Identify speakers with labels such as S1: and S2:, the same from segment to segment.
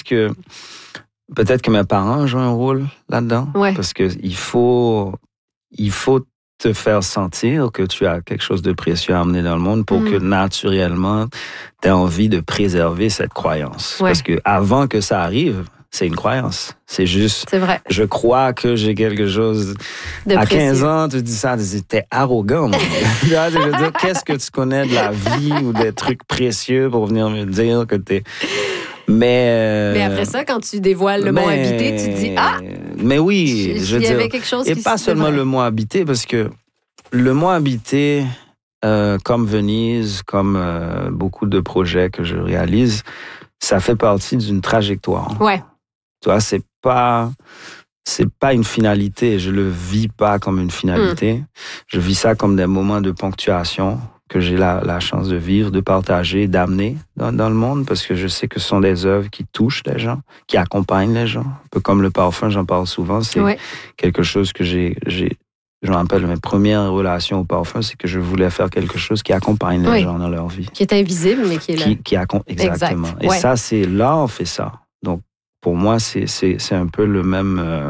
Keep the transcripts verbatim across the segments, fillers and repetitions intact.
S1: que peut-être que mes parents jouent un rôle là-dedans.
S2: Ouais.
S1: Parce que il faut, il faut te faire sentir que tu as quelque chose de précieux à amener dans le monde pour mm. que naturellement, tu aies envie de préserver cette croyance. Ouais. Parce que avant que ça arrive, c'est une croyance. C'est juste,
S2: c'est vrai.
S1: Je crois que j'ai quelque chose. De à précieux. quinze ans, tu dis ça, tu dis, t'es arrogant. Je veux dire, qu'est-ce que tu connais de la vie ou des trucs précieux pour venir me dire que t'es... Mais, euh,
S2: mais après ça, quand tu dévoiles le mais, mot habité, tu te dis, ah!
S1: Mais oui,
S2: je,
S1: je veux
S2: il y
S1: dire,
S2: avait quelque chose
S1: et
S2: qui
S1: pas seulement
S2: vrai.
S1: le mot habité, parce que le mot habité, euh, comme Venise, comme euh, beaucoup de projets que je réalise, ça fait partie d'une trajectoire.
S2: Ouais.
S1: Tu vois, c'est pas, c'est pas une finalité. Je le vis pas comme une finalité. Mm. Je vis ça comme des moments de ponctuation que j'ai la, la chance de vivre, de partager, d'amener dans, dans le monde, parce que je sais que ce sont des œuvres qui touchent les gens, qui accompagnent les gens. Un peu comme le parfum, j'en parle souvent. C'est ouais. quelque chose que j'ai, j'ai, je me rappelle, mes premières relations au parfum, c'est que je voulais faire quelque chose qui accompagne les oui. gens dans leur vie.
S2: Qui est invisible, mais qui est là.
S1: Qui, qui accom- Exactement. Exact. Et ouais. ça, c'est là, on fait ça. Donc, pour moi, c'est, c'est, c'est un peu le même, euh,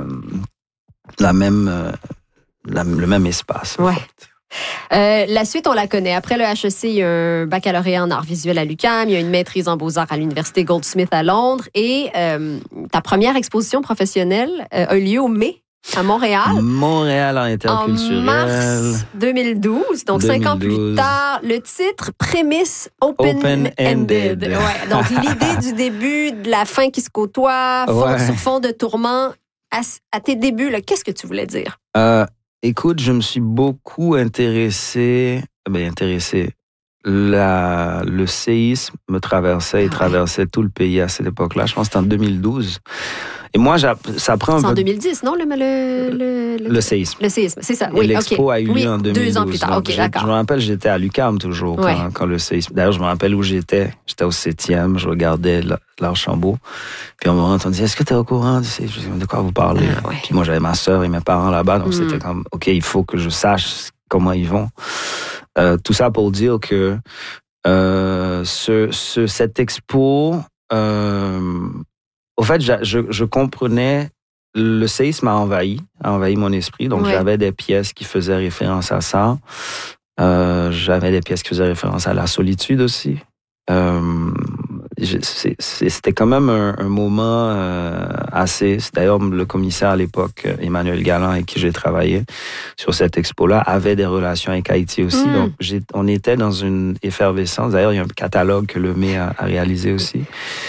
S1: la même, euh, la, le même espace.
S2: Ouais. Euh, la suite, on la connaît. Après le H E C, il y a un baccalauréat en arts visuels à l'U Q A M, il y a une maîtrise en beaux-arts à l'Université Goldsmith à Londres et euh, ta première exposition professionnelle euh, a eu lieu au mai à Montréal.
S1: Montréal en interculturel.
S2: En mars deux mille douze, donc deux mille douze. Cinq ans plus tard. Le titre, prémisse open-ended. Open-ended. Ouais, donc l'idée du début, de la fin qui se côtoie, fond ouais. sur fond de tourment. À, à tes débuts, là, qu'est-ce que tu voulais dire?
S1: Euh, écoute, je me suis beaucoup intéressé, ben intéressé. La, le séisme me traversait et ah ouais. traversait tout le pays à cette époque-là. Je pense que c'était en deux mille douze. Et moi, ça prend un
S2: c'est
S1: peu...
S2: en deux mille dix, non, le, le, le, le...
S1: le séisme.
S2: Le séisme, c'est ça.
S1: Et
S2: oui,
S1: l'expo
S2: okay.
S1: a eu lieu
S2: oui,
S1: en deux mille douze.
S2: Deux ans plus tard, OK,
S1: je,
S2: d'accord.
S1: Je me rappelle, j'étais à l'U Q A M toujours
S2: ouais.
S1: quand, quand le séisme... D'ailleurs, je me rappelle où j'étais. J'étais au septième, je regardais l'Archambault. Puis on m'a entendu, est-ce que tu es au courant? Je dis, de quoi vous parlez? Ah, ouais. Puis moi, j'avais ma sœur et mes parents là-bas, donc mm. c'était comme, OK, il faut que je sache comment ils vont. Euh, tout ça pour dire que euh, ce, ce, cette expo... Euh, au fait, je, je, je comprenais... Le séisme a envahi, a envahi mon esprit. Donc, ouais. j'avais des pièces qui faisaient référence à ça. Euh, j'avais des pièces qui faisaient référence à la solitude aussi. Euh, c'est, c'est, c'était quand même un, un moment euh, assez... D'ailleurs, le commissaire à l'époque, Emmanuel Galland, avec qui j'ai travaillé sur cette expo-là, avait des relations avec Haïti aussi. Mm. Donc, j'ai, on était dans une effervescence. D'ailleurs, il y a un catalogue que le M E a, a réalisé aussi.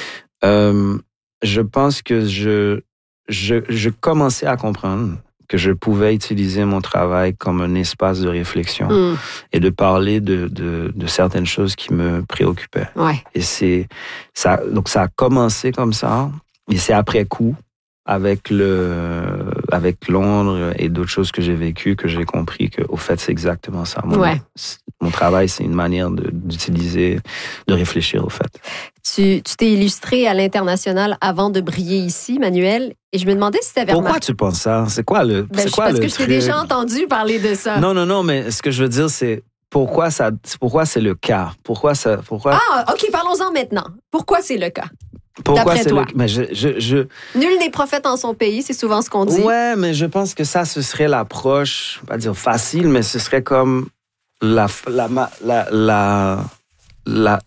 S1: Euh, je pense que je... Je, je commençais à comprendre que je pouvais utiliser mon travail comme un espace de réflexion mm. et de parler de, de, de certaines choses qui me préoccupaient.
S2: Ouais.
S1: Et c'est ça, donc ça a commencé comme ça, et c'est après coup, avec le, avec Londres et d'autres choses que j'ai vécues, que j'ai compris que, au fait, c'est exactement ça. Mon,
S2: ouais.
S1: mon travail, c'est une manière de, d'utiliser, de réfléchir, au fait.
S2: Tu, tu t'es illustré à l'international avant de briller ici, Manuel, et je me demandais si tu avais
S1: Pourquoi
S2: remarqué...
S1: tu penses ça? C'est quoi le,
S2: ben,
S1: c'est quoi
S2: parce
S1: le
S2: que je t'ai déjà entendu parler de ça.
S1: Non, non, non, mais ce que je veux dire, c'est pourquoi ça, pourquoi c'est le cas? Pourquoi ça, pourquoi...
S2: Ah, OK, parlons-en maintenant. Pourquoi c'est le cas?
S1: Pourquoi
S2: D'après
S1: c'est
S2: toi?
S1: le... Mais je, je, je...
S2: Nul n'est prophète en son pays, c'est souvent ce qu'on dit.
S1: Ouais, mais je pense que ça, ce serait l'approche, pas dire facile, mais ce serait comme la, la, la, la, la,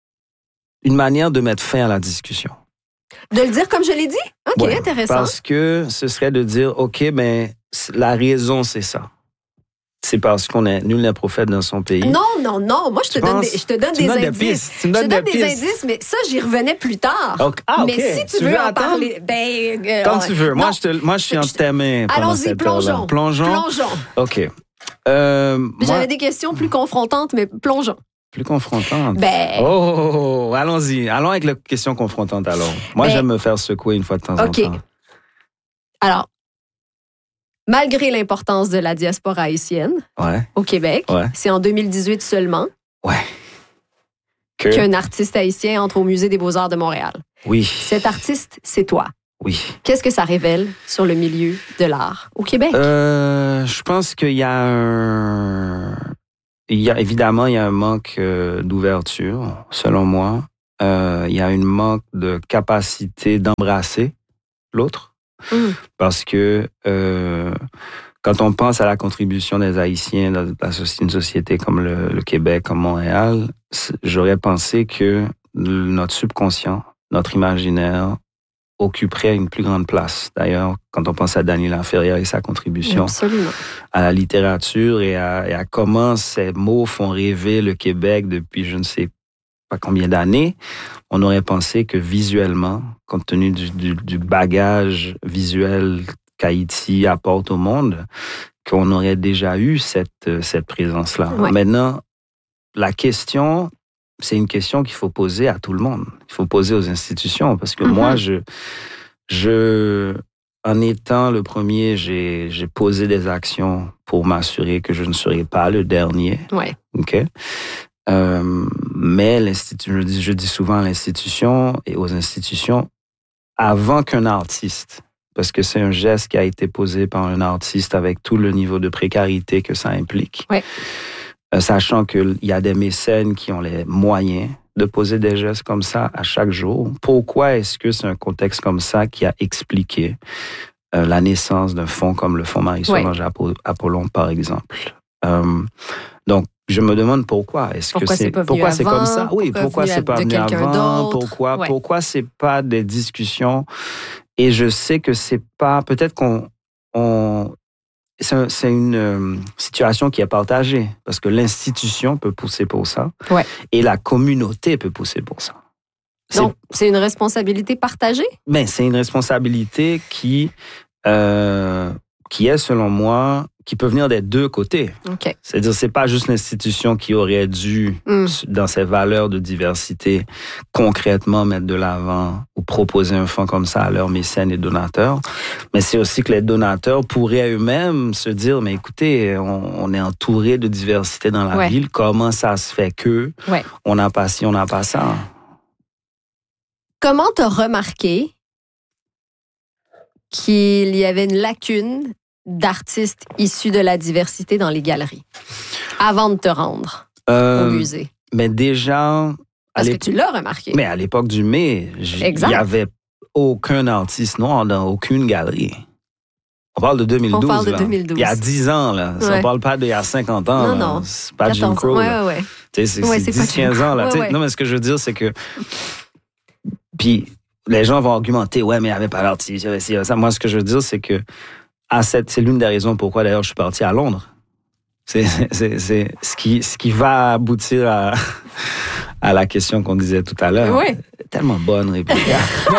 S1: une manière de mettre fin à la discussion.
S2: De le dire comme je l'ai dit? OK,
S1: ouais,
S2: intéressant.
S1: Parce que ce serait de dire, OK, mais la raison, c'est ça. C'est parce qu'on est nul n'est prophète dans son pays.
S2: Non, non, non. Moi, je te donne des, je te donne
S1: tu
S2: des
S1: donnes
S2: indices.
S1: Des pistes. Tu me donnes
S2: je te donne
S1: des,
S2: des
S1: pistes.
S2: indices, mais ça, j'y revenais plus tard.
S1: Okay. Ah, OK.
S2: Mais si tu, tu veux, veux en parler, ben... Euh,
S1: Quand tu veux. Moi je, te, moi, je suis en tes mains.
S2: Allons-y, plongeons.
S1: Plongeons.
S2: Plongeons.
S1: OK. Euh,
S2: J'avais
S1: moi...
S2: des questions plus confrontantes, mais plongeons.
S1: Plus confrontantes?
S2: Ben...
S1: Oh, oh, oh, oh, allons-y. Allons avec la question confrontante, alors. Moi, ben... j'aime me faire secouer une fois de temps
S2: okay.
S1: en temps.
S2: OK. Alors... Malgré l'importance de la diaspora haïtienne
S1: ouais.
S2: au Québec,
S1: ouais.
S2: c'est en deux mille dix-huit seulement
S1: ouais. que...
S2: qu'un artiste haïtien entre au Musée des Beaux-Arts de Montréal.
S1: Oui.
S2: Cet artiste, c'est toi.
S1: Oui.
S2: Qu'est-ce que ça révèle sur le milieu de l'art au Québec?
S1: Euh, je pense qu'il y a un... Il y a, évidemment, il y a un manque d'ouverture, selon moi. euh, il y a une manque de capacité d'embrasser l'autre. Mmh. Parce que euh, quand on pense à la contribution des Haïtiens dans une société comme le, le Québec, comme Montréal, j'aurais pensé que notre subconscient, notre imaginaire, occuperait une plus grande place. D'ailleurs, quand on pense à Dany Laferrière et sa contribution
S2: Absolument.
S1: à la littérature et à, et à comment ces mots font rêver le Québec depuis je ne sais pas combien d'années, on aurait pensé que visuellement, compte tenu du, du, du bagage visuel qu'Haïti apporte au monde, qu'on aurait déjà eu cette, cette présence-là.
S2: Ouais.
S1: Maintenant, la question, c'est une question qu'il faut poser à tout le monde. Il faut poser aux institutions, parce que mm-hmm. moi, je, je, en étant le premier, j'ai, j'ai posé des actions pour m'assurer que je ne serai pas le dernier.
S2: Ouais.
S1: OK? Euh, mais l'institut, je dis, je dis souvent à l'institution et aux institutions, avant qu'un artiste, parce que c'est un geste qui a été posé par un artiste avec tout le niveau de précarité que ça implique,
S2: ouais.
S1: euh, sachant qu'il y a des mécènes qui ont les moyens de poser des gestes comme ça à chaque jour, pourquoi est-ce que c'est un contexte comme ça qui a expliqué euh, la naissance d'un fonds comme le Fonds Marie-Solange ouais. Apollon, par exemple? Euh, donc, je me demande pourquoi. Est-ce
S2: pourquoi
S1: que c'est,
S2: c'est pas
S1: pourquoi
S2: venu
S1: c'est
S2: avant,
S1: comme ça? Oui, pourquoi, pourquoi c'est pas venu avant?
S2: D'autre?
S1: Pourquoi,
S2: ouais.
S1: pourquoi c'est pas des discussions? Et je sais que c'est pas, peut-être qu'on, on, c'est, c'est une euh, situation qui est partagée parce que l'institution peut pousser pour ça
S2: ouais.
S1: et la communauté peut pousser pour ça.
S2: C'est, Donc, c'est une responsabilité partagée?
S1: Ben, c'est une responsabilité qui, euh, qui est, selon moi, qui peut venir des deux côtés.
S2: Okay.
S1: C'est-à-dire, c'est pas juste l'institution qui aurait dû, mm. dans ses valeurs de diversité, concrètement mettre de l'avant ou proposer un fonds comme ça à leurs mécènes et donateurs, mais c'est aussi que les donateurs pourraient eux-mêmes se dire, mais écoutez, on, on est entouré de diversité dans la
S2: ouais.
S1: ville, comment ça se fait que
S2: ouais.
S1: on n'a pas ci, on n'a pas ça?
S2: Comment t'as remarqué qu'il y avait une lacune d'artistes issus de la diversité dans les galeries avant de te rendre euh, au musée?
S1: Mais déjà...
S2: Parce que tu l'as remarqué.
S1: Mais à l'époque du mai, il n'y avait aucun artiste noir dans aucune galerie. On parle de deux mille douze.
S2: On parle de
S1: là.
S2: deux mille douze.
S1: Il y a dix ans, là. Ouais. On ne parle pas d'il y a cinquante ans.
S2: Non, non.
S1: C'est pas Jim Crow.
S2: Ouais, ouais, ouais.
S1: C'est, c'est, ouais, c'est dix quinze ans. Là. Ouais, ouais. Non, mais ce que je veux dire, c'est que... Puis les gens vont argumenter, ouais, mais il n'y avait pas d'artiste, il y avait ci, il y avait ça. Moi, ce que je veux dire, c'est que à cette, c'est l'une des raisons pourquoi, d'ailleurs, je suis parti à Londres. C'est, c'est, c'est ce, qui, ce qui va aboutir à, à la question qu'on disait tout à l'heure.
S2: Oui.
S1: Tellement bonne, Rebecca.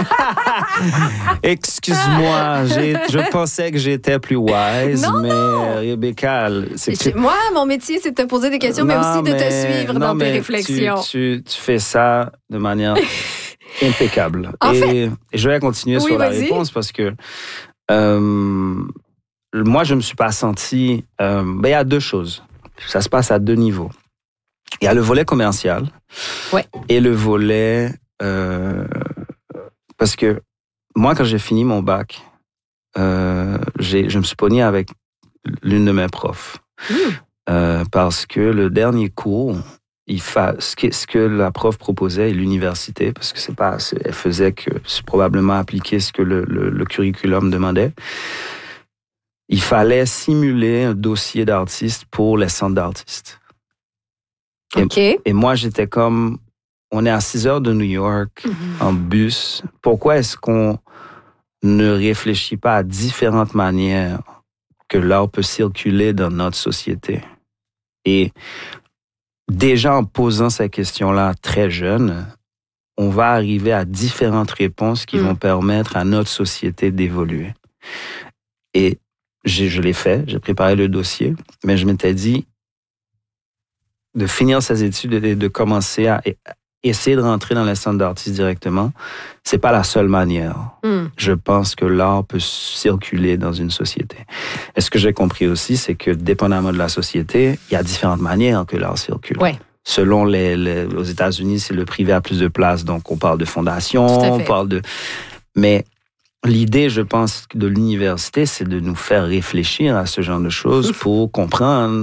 S1: Excuse-moi, j'ai, je pensais que j'étais plus wise,
S2: non,
S1: mais
S2: non.
S1: Rebecca... C'est que...
S2: Moi, mon métier, c'est de te poser des questions, non, mais aussi de mais, te suivre
S1: non,
S2: dans tes réflexions.
S1: Tu, tu, tu fais ça de manière impeccable.
S2: En
S1: et,
S2: fait...
S1: et je vais continuer
S2: oui,
S1: sur
S2: vas-y.
S1: la réponse parce que... Euh, moi, je ne me suis pas senti... Euh, ben, il y a deux choses. Ça se passe à deux niveaux. Il y a le volet commercial
S2: ouais.
S1: et le volet... Euh, parce que moi, quand j'ai fini mon bac, euh, j'ai, je me suis pogné avec l'une de mes profs. Mmh. Euh, parce que le dernier cours, il fa... ce, que, ce que la prof proposait, et l'université, parce que c'est pas... C'est, elle faisait que... C'est probablement appliquer ce que le, le, le curriculum demandait. Il fallait simuler un dossier d'artiste pour les centres d'artistes. Et,
S2: okay.
S1: et moi, j'étais comme... On est à six heures de New York, mm-hmm. en bus. Pourquoi est-ce qu'on ne réfléchit pas à différentes manières que l'art peut circuler dans notre société? Et déjà en posant ces questions-là très jeunes, on va arriver à différentes réponses qui mm. vont permettre à notre société d'évoluer. Et j'ai, je l'ai fait, j'ai préparé le dossier, mais je m'étais dit de finir ces études et de commencer à essayer de rentrer dans les centres d'artistes directement, c'est pas la seule manière. Mm. Je pense que l'art peut circuler dans une société. Et ce que j'ai compris aussi, c'est que dépendamment de la société, il y a différentes manières que l'art circule.
S2: Ouais.
S1: Selon les, les, aux États-Unis, c'est le privé a plus de place, donc on parle de fondations, on parle de... Mais l'idée, je pense, de l'université, c'est de nous faire réfléchir à ce genre de choses pour comprendre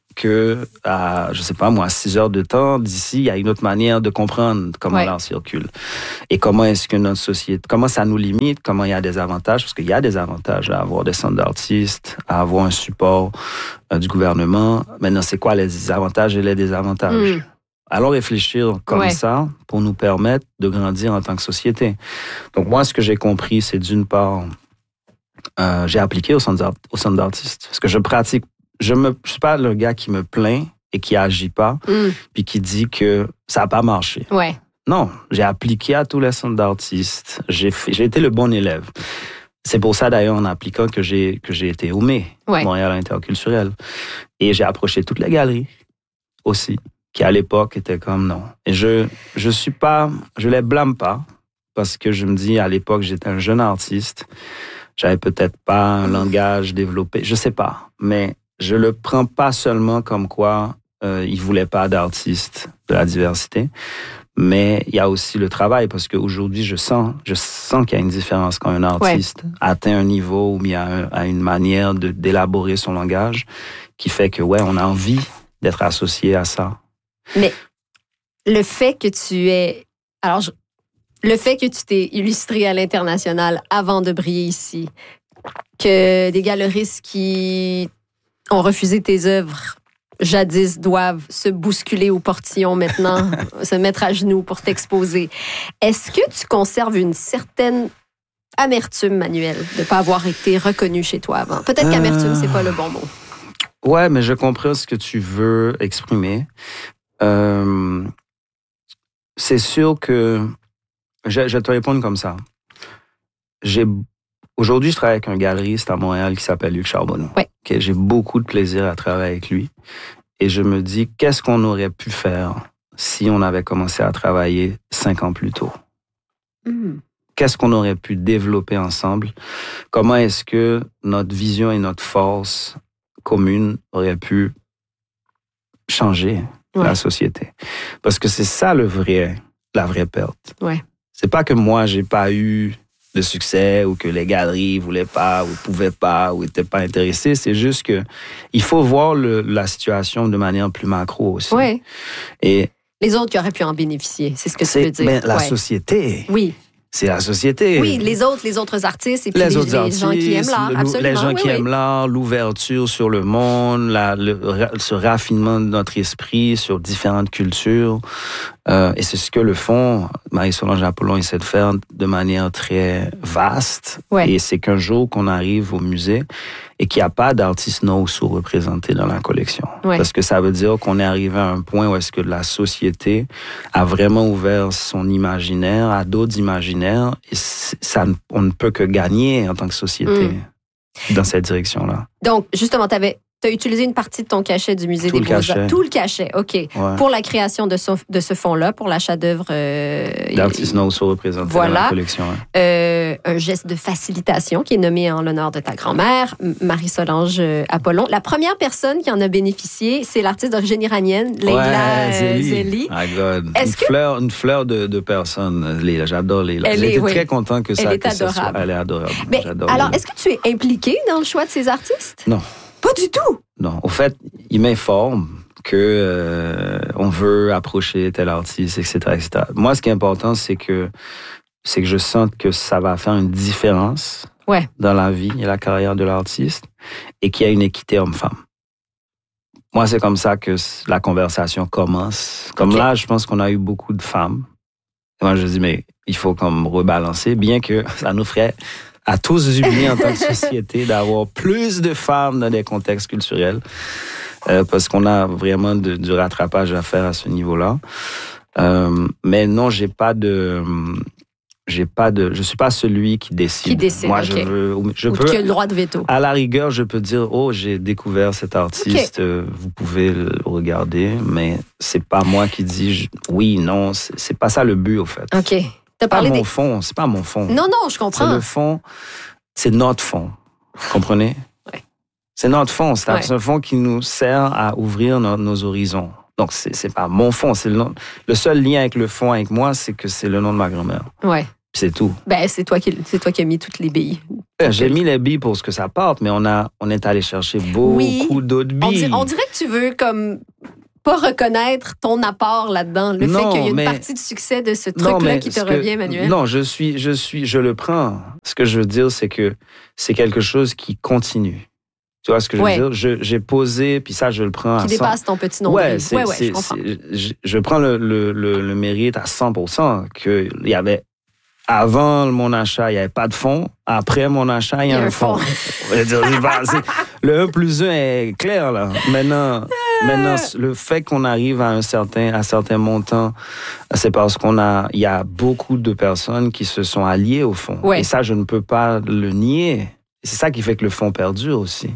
S1: que, à, je sais pas moi, six heures de temps, d'ici, il y a une autre manière de comprendre comment ouais. l'art circule. Et comment est-ce que notre société, comment ça nous limite, comment il y a des avantages, parce qu'il y a des avantages à avoir des centres d'artistes, à avoir un support euh, du gouvernement. Maintenant, c'est quoi les avantages et les désavantages? Mm. Allons réfléchir comme ouais. ça pour nous permettre de grandir en tant que société. Donc, moi, ce que j'ai compris, c'est d'une part, euh, j'ai appliqué au centre, au centre d'artistes, parce que je pratique. Je ne suis pas le gars qui me plaint et qui agit pas, mm. puis qui dit que ça n'a pas marché.
S2: Ouais.
S1: Non, j'ai appliqué à tous les centres d'artistes. J'ai, fait, j'ai été le bon élève. C'est pour ça, d'ailleurs, en appliquant, que j'ai, que j'ai été au M E, ouais. Montréal Interculturel. Et j'ai approché toutes les galeries aussi, qui à l'époque étaient comme non. Et je je suis pas, je les blâme pas, parce que je me dis, à l'époque, j'étais un jeune artiste. J'avais peut-être pas un langage développé, je sais pas, mais je le prends pas seulement comme quoi euh, ils voulaient pas d'artistes de la diversité, mais il y a aussi le travail, parce qu'aujourd'hui, je sens, je sens qu'il y a une différence quand un artiste ouais. atteint un niveau où il y a, un, a une manière de, d'élaborer son langage qui fait que, ouais, on a envie d'être associé à ça.
S2: Mais le fait que tu es... Alors, je, le fait que tu t'es illustré à l'international avant de briller ici, que des galeristes qui ont refusé tes œuvres jadis doivent se bousculer au portillon maintenant, se mettre à genoux pour t'exposer. Est-ce que tu conserves une certaine amertume, Manuel, de ne pas avoir été reconnu chez toi avant? Peut-être euh... qu'amertume, c'est pas le bon mot.
S1: Ouais, mais je comprends ce que tu veux exprimer. Euh, c'est sûr que je, je vais te répondre comme ça. J'ai, aujourd'hui, je travaille avec un galeriste à Montréal qui s'appelle Luc Charbonneau.
S2: Ouais.
S1: Okay, j'ai beaucoup de plaisir à travailler avec lui. Et je me dis, qu'est-ce qu'on aurait pu faire si on avait commencé à travailler cinq ans plus tôt? Mm. Qu'est-ce qu'on aurait pu développer ensemble? Comment est-ce que notre vision et notre force commune auraient pu changer ouais. la société? Parce que c'est ça le vrai, la vraie perte.
S2: Ouais.
S1: C'est pas que moi, j'ai pas eu de succès ou que les galeries voulaient pas ou pouvaient pas ou étaient pas intéressés. C'est juste que il faut voir le, la situation de manière plus macro aussi.
S2: Ouais.
S1: Et
S2: les autres qui auraient pu en bénéficier, c'est ce que
S1: c'est,
S2: tu veux dire.
S1: Mais la
S2: ouais.
S1: société.
S2: Oui.
S1: C'est la société.
S2: Oui, les autres, les autres artistes et puis les, les, les artistes, gens qui aiment l'art,
S1: le,
S2: absolument.
S1: Les gens
S2: oui,
S1: qui
S2: oui.
S1: aiment l'art, l'ouverture sur le monde, la, le, ce raffinement de notre esprit sur différentes cultures. Euh, et c'est ce que le fond, Marie-Solange Apollon essaie de faire de manière très vaste.
S2: Ouais.
S1: Et c'est qu'un jour qu'on arrive au musée et qu'il n'y a pas d'artistes non sous-représentés dans la collection.
S2: Ouais.
S1: Parce que ça veut dire qu'on est arrivé à un point où est-ce que la société a vraiment ouvert son imaginaire à d'autres imaginaires et ça, on ne peut que gagner en tant que société mm. dans cette direction-là.
S2: Donc, justement, tu avais... Tu as utilisé une partie de ton cachet du Musée
S1: Tout
S2: des Beaux-Arts. Tout le cachet, OK.
S1: Ouais.
S2: Pour la création de ce, de ce fonds-là, pour l'achat d'œuvres... Euh,
S1: d'artistes non sous-représentés
S2: voilà.
S1: dans la collection. Hein.
S2: Euh, un geste de facilitation qui est nommé en l'honneur de ta grand-mère, Marie-Solange Apollon. La première personne qui en a bénéficié, c'est l'artiste d'origine iranienne, Leila
S1: ouais, Zeli.
S2: Zeli.
S1: My God.
S2: Est-ce
S1: une,
S2: que...
S1: fleur, une fleur de, de personne, Leila. J'adore Leila.
S2: Elle
S1: J'étais
S2: est, oui.
S1: très content que ça...
S2: Elle est
S1: que
S2: adorable.
S1: Ça soit, elle est adorable.
S2: Mais,
S1: J'adore
S2: alors,
S1: Leila.
S2: est-ce que tu es impliqué dans le choix de ces artistes?
S1: Non.
S2: Pas du tout?
S1: Non. Au fait, il m'informe que euh, on veut approcher tel artiste, et cetera, et cetera. Moi, ce qui est important, c'est que c'est que je sente que ça va faire une différence
S2: ouais.
S1: dans la vie et la carrière de l'artiste et qu'il y a une équité homme-femme. Moi, c'est comme ça que la conversation commence. Comme okay. là, je pense qu'on a eu beaucoup de femmes. Et moi, je dis, mais il faut comme rebalancer, bien que ça nous ferait à tous unis en tant que société d'avoir plus de femmes dans des contextes culturels euh, parce qu'on a vraiment de, du rattrapage à faire à ce niveau-là. Euh, mais non, j'ai pas de... J'ai pas de, je suis pas celui qui décide.
S2: Qui décide,
S1: Moi,
S2: okay.
S1: je veux, je
S2: Ou
S1: peux,
S2: qui a le droit de veto.
S1: À la rigueur, je peux dire, oh, j'ai découvert cet artiste, okay. euh, vous pouvez le regarder, mais c'est pas moi qui dis je, oui, non, c'est, c'est pas ça le but, au fait.
S2: Ok.
S1: C'est pas mon des... fond, c'est pas mon fond.
S2: Non, non, je comprends.
S1: C'est le fond, c'est notre fond. Vous comprenez?
S2: Ouais.
S1: C'est notre fond, c'est
S2: ouais.
S1: un fond qui nous sert à ouvrir nos, nos horizons. Donc, c'est, c'est pas mon fond, c'est le nom. Le seul lien avec le fond, avec moi, c'est que c'est le nom de ma grand-mère.
S2: Ouais.
S1: C'est tout.
S2: Ben, c'est toi qui, c'est toi qui as mis toutes les billes.
S1: Ben, j'ai mis les billes pour ce que ça porte, mais on, a, on est allé chercher beaucoup oui. d'autres billes.
S2: On, dir, on dirait que tu veux comme pas reconnaître ton apport là-dedans. Le non, fait qu'il y a une mais, partie du succès de ce truc-là qui te
S1: que,
S2: revient, Manuel.
S1: Non, je suis, je suis, je le prends. Ce que je veux dire, c'est que c'est quelque chose qui continue. Tu vois ce que je veux ouais. dire? Je, j'ai posé, puis ça, je le prends
S2: qui
S1: à
S2: Qui dépasse ton petit nombre.
S1: Ouais, c'est,
S2: ouais, ouais,
S1: c'est,
S2: je comprends.
S1: Je, je prends le, le, le, le mérite à cent pour cent qu'il y avait... Avant mon achat, il n'y avait pas de fonds. Après mon achat, il y a, il y a un, un fonds. fonds. Le un plus un est clair, là. Maintenant, maintenant, le fait qu'on arrive à un certain, à certains montants, c'est parce qu'on a, il y a beaucoup de personnes qui se sont alliées au fonds. Ouais. Et ça, je ne peux pas le nier. C'est ça qui fait que le fonds perdure aussi.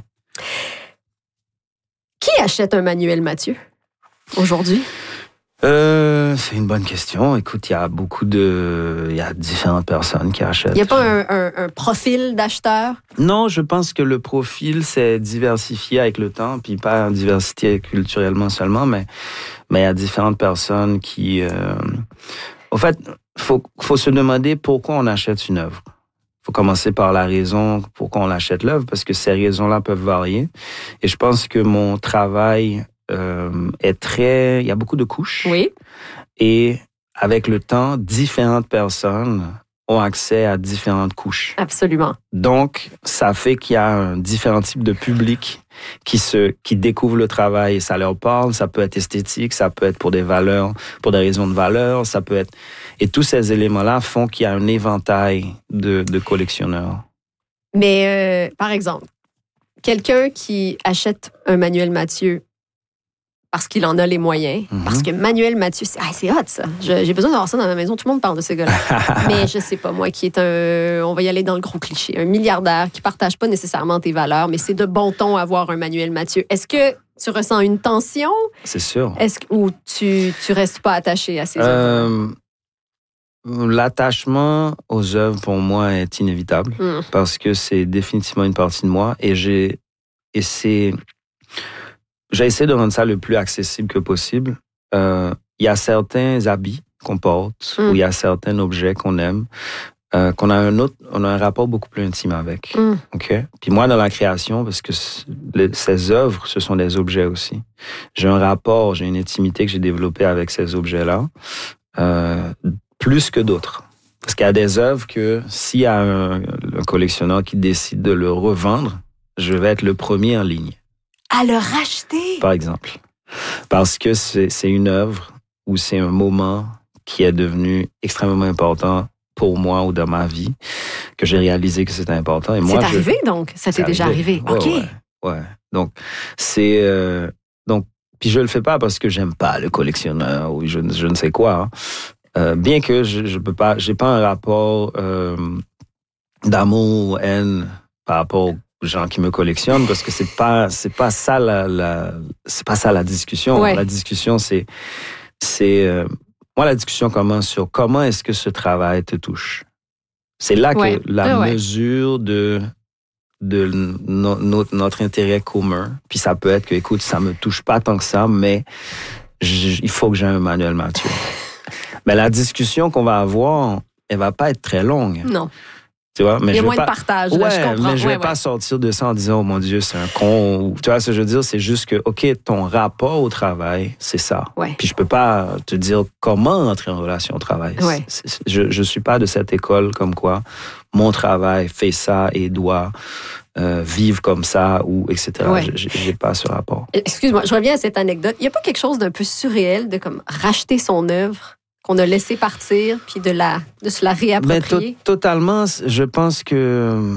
S2: Qui achète un Manuel Mathieu aujourd'hui?
S1: Euh, c'est une bonne question. Écoute, il y a beaucoup de... Il y a différentes personnes qui achètent.
S2: Il n'y a pas un, un, un profil d'acheteur?
S1: Non, je pense que le profil, c'est diversifié avec le temps, puis pas diversifié culturellement seulement, mais, mais il y a différentes personnes qui... Euh... En fait, il faut, faut se demander pourquoi on achète une œuvre. Il faut commencer par la raison pourquoi on achète l'œuvre, parce que ces raisons-là peuvent varier. Et je pense que mon travail... Euh, est très... Il y a beaucoup de couches.
S2: Oui.
S1: Et avec le temps, différentes personnes ont accès à différentes couches.
S2: Absolument.
S1: Donc, ça fait qu'il y a un différent type de public qui se, qui découvre le travail et ça leur parle. Ça peut être esthétique, ça peut être pour des valeurs, pour des raisons de valeur, ça peut être... Et tous ces éléments-là font qu'il y a un éventail de, de collectionneurs.
S2: Mais, euh, par exemple, quelqu'un qui achète un Manuel Mathieu parce qu'il en a les moyens. Mm-hmm. Parce que Manuel Mathieu, c'est, ah, c'est hot, ça. Je, j'ai besoin d'avoir ça dans ma maison. Tout le monde parle de ce gars-là. Mais je sais pas, moi, qui est un... On va y aller dans le gros cliché. Un milliardaire qui partage pas nécessairement tes valeurs, mais c'est de bon ton avoir un Manuel Mathieu. Est-ce que tu ressens une tension?
S1: C'est sûr.
S2: Est-ce que, ou tu, tu restes pas attaché à ces euh, œuvres?
S1: L'attachement aux œuvres, pour moi, est inévitable. Mm. Parce que c'est définitivement une partie de moi. Et j'ai... Et c'est... J'ai essayé de rendre ça le plus accessible que possible. Euh, il y a certains habits qu'on porte, mm. ou il y a certains objets qu'on aime, euh, qu'on a un autre, on a un rapport beaucoup plus intime avec. Mm. Ok. Puis moi, dans la création, parce que les, ces œuvres, ce sont des objets aussi. J'ai un rapport, j'ai une intimité que j'ai développée avec ces objets-là, euh, plus que d'autres. Parce qu'il y a des œuvres que s'il y a un, un collectionneur qui décide de le revendre, je vais être le premier en ligne.
S2: À le racheter?
S1: Par exemple. Parce que c'est, c'est une œuvre ou c'est un moment qui est devenu extrêmement important pour moi ou dans ma vie, que j'ai réalisé que c'était important. Et moi,
S2: c'est arrivé, je... donc? Ça t'est déjà arrivé?
S1: Ouais,
S2: OK.
S1: Ouais, ouais. Donc, c'est... Euh, donc, puis je le fais pas parce que j'aime pas le collectionneur ou je, je ne sais quoi. Hein. Euh, bien que je, je peux pas... J'ai pas un rapport euh, d'amour ou haine par rapport au gens qui me collectionnent, parce que c'est pas c'est pas ça la, la c'est pas ça la discussion. Ouais. La discussion c'est c'est euh, moi la discussion commence sur comment est-ce que ce travail te touche. C'est là ouais. que la ouais, mesure ouais. de de no, notre, notre intérêt commun. Puis ça peut être que écoute, ça me touche pas tant que ça, mais je, il faut que j'ai un Manuel Mathieu. Mais la discussion qu'on va avoir, elle va pas être très longue.
S2: Non.
S1: Tu vois, mais
S2: il y a
S1: je
S2: moins
S1: pas...
S2: de partage,
S1: ouais,
S2: là, je comprends.
S1: Mais je vais
S2: ouais,
S1: pas
S2: ouais.
S1: sortir de ça en disant, oh mon Dieu, c'est un con. Ou, tu vois ce que je veux dire? C'est juste que, OK, ton rapport au travail, c'est ça.
S2: Ouais.
S1: Puis je peux pas te dire comment entrer en relation au travail.
S2: Ouais.
S1: C'est, c'est, je, je suis pas de cette école comme quoi mon travail fait ça et doit euh, vivre comme ça ou et cetera. Ouais. Je, j'ai pas ce rapport.
S2: Excuse-moi, je reviens à cette anecdote. Il y a pas quelque chose d'un peu surréel de comme racheter son œuvre qu'on a laissé partir, puis de, la, de se la réapproprier?
S1: Ben, to- totalement. Je pense que...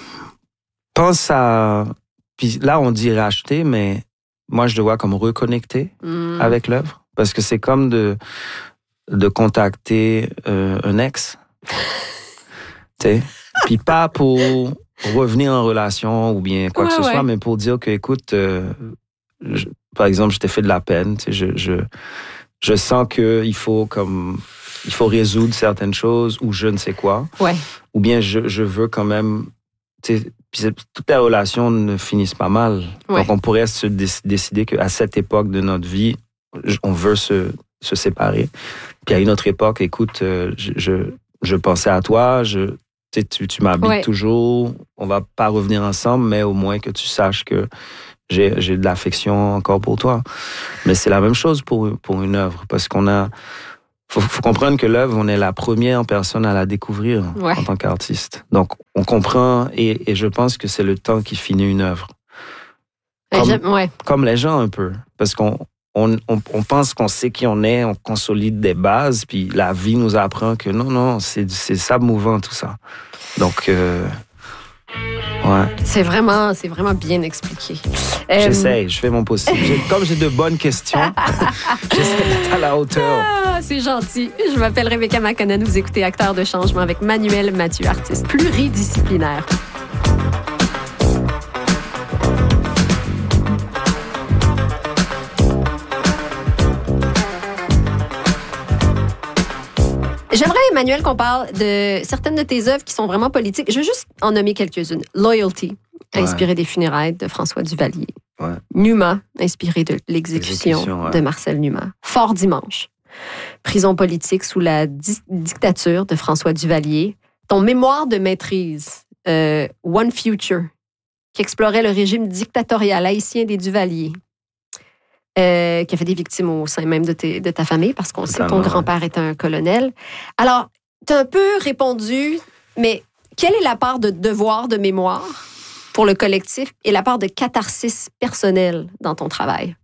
S1: Pense à... Puis là, on dit racheter, mais moi, je le vois comme reconnecter mmh. avec l'œuvre. Parce que c'est comme de, de contacter euh, un ex. Tu sais? Puis pas pour revenir en relation ou bien quoi ouais, que ce ouais. soit, mais pour dire que, écoute, euh, je, par exemple, je t'ai fait de la peine. Tu sais, je... je Je sens qu'il faut comme il faut résoudre certaines choses ou je ne sais quoi.
S2: Ouais.
S1: Ou bien je, je veux quand même... Toutes les relations ne finissent pas mal. Ouais. Donc on pourrait se dé- décider qu'à cette époque de notre vie, on veut se, se séparer. Puis à une autre époque, écoute, je, je, je pensais à toi, je, tu, tu m'habites ouais. toujours, on va pas revenir ensemble, mais au moins que tu saches que j'ai, j'ai de l'affection encore pour toi. Mais c'est la même chose pour, pour une œuvre, parce qu'on a... Faut, faut comprendre que l'œuvre, on est la première personne à la découvrir ouais. en tant qu'artiste. Donc, on comprend, et, et je pense que c'est le temps qui finit une œuvre. Comme, ouais. comme les gens un peu, parce qu'on on, on, on pense qu'on sait qui on est, on consolide des bases, puis la vie nous apprend que non, non, c'est, c'est ça mouvant, tout ça. Donc, euh, ouais.
S2: C'est vraiment, c'est vraiment bien expliqué.
S1: J'essaie, euh... je fais mon possible. J'ai, comme j'ai de bonnes questions, j'essaie d'être à la hauteur.
S2: Ah, c'est gentil. Je m'appelle Rebecca McConnell. Vous écoutez Acteurs de changement avec Manuel Mathieu, artiste pluridisciplinaire. J'aimerais, Emmanuel, qu'on parle de certaines de tes œuvres qui sont vraiment politiques. Je veux juste en nommer quelques-unes. Loyalty, inspiré ouais. des funérailles de François Duvalier.
S1: Ouais.
S2: Numa, inspiré de l'exécution, l'exécution ouais. de Marcel Numa. Fort dimanche, prison politique sous la di- dictature de François Duvalier. Ton mémoire de maîtrise, euh, One Future, qui explorait le régime dictatorial haïtien des Duvalier. Euh, qui a fait des victimes au sein même de, tes, de ta famille, parce qu'on sait que ton grand-père était un colonel. Alors, tu as un peu répondu, mais quelle est la part de devoir de mémoire pour le collectif et la part de catharsis personnelle dans ton travail?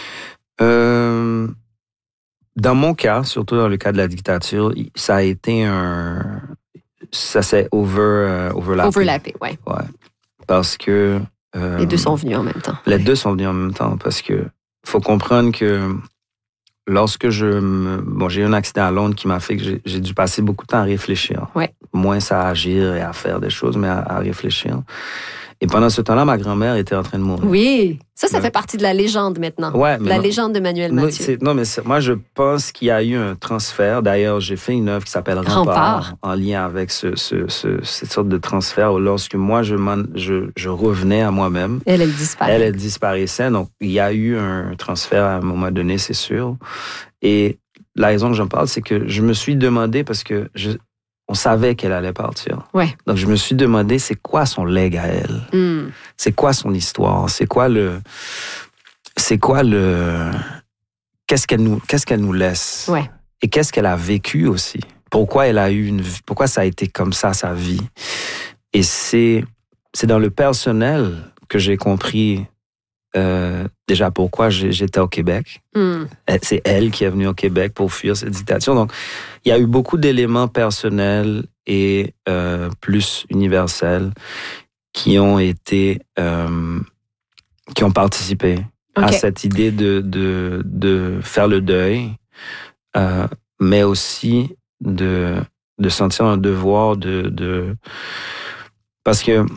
S1: Euh, dans mon cas, surtout dans le cas de la dictature, ça a été un... Ça s'est over, euh, overlappé.
S2: Overlappé, oui.
S1: Ouais. Parce que... Euh,
S2: les deux sont venus en même temps.
S1: Les deux sont venus en même temps, parce que faut comprendre que lorsque je me... Bon, j'ai eu un accident à Londres qui m'a fait que j'ai, j'ai dû passer beaucoup de temps à réfléchir.
S2: Ouais.
S1: Moins à agir et à faire des choses, mais à, à réfléchir. Et pendant ce temps-là, ma grand-mère était en train de mourir.
S2: Oui, ça, ça ouais. fait partie de la légende maintenant.
S1: Ouais, mais
S2: la
S1: non,
S2: légende de Manuel Mathieu.
S1: C'est, non, mais c'est, moi, je pense qu'il y a eu un transfert. D'ailleurs, j'ai fait une œuvre qui s'appelle Rempart, Rempart. en lien avec ce, ce, ce, cette sorte de transfert. Lorsque moi, je, je, je revenais à moi-même.
S2: Elle, elle disparaît.
S1: Elle, elle disparaissait. Donc, il y a eu un transfert à un moment donné, c'est sûr. Et la raison que j'en parle, c'est que je me suis demandé, parce que je... on savait qu'elle allait partir.
S2: Ouais.
S1: Donc, je me suis demandé, c'est quoi son legs à elle? Mm. C'est quoi son histoire? C'est quoi le... C'est quoi le... Qu'est-ce qu'elle nous, qu'est-ce qu'elle nous laisse?
S2: Ouais.
S1: Et qu'est-ce qu'elle a vécu aussi? Pourquoi elle a eu une... Pourquoi ça a été comme ça, sa vie? Et c'est, c'est dans le personnel que j'ai compris euh, déjà pourquoi j'étais au Québec. Mm. C'est elle qui est venue au Québec pour fuir cette dictature. Donc, il y a eu beaucoup d'éléments personnels et euh, plus universels qui ont été, euh, qui ont participé okay. à cette idée de, de, de faire le deuil, euh, mais aussi de, de sentir un devoir de, de... Parce que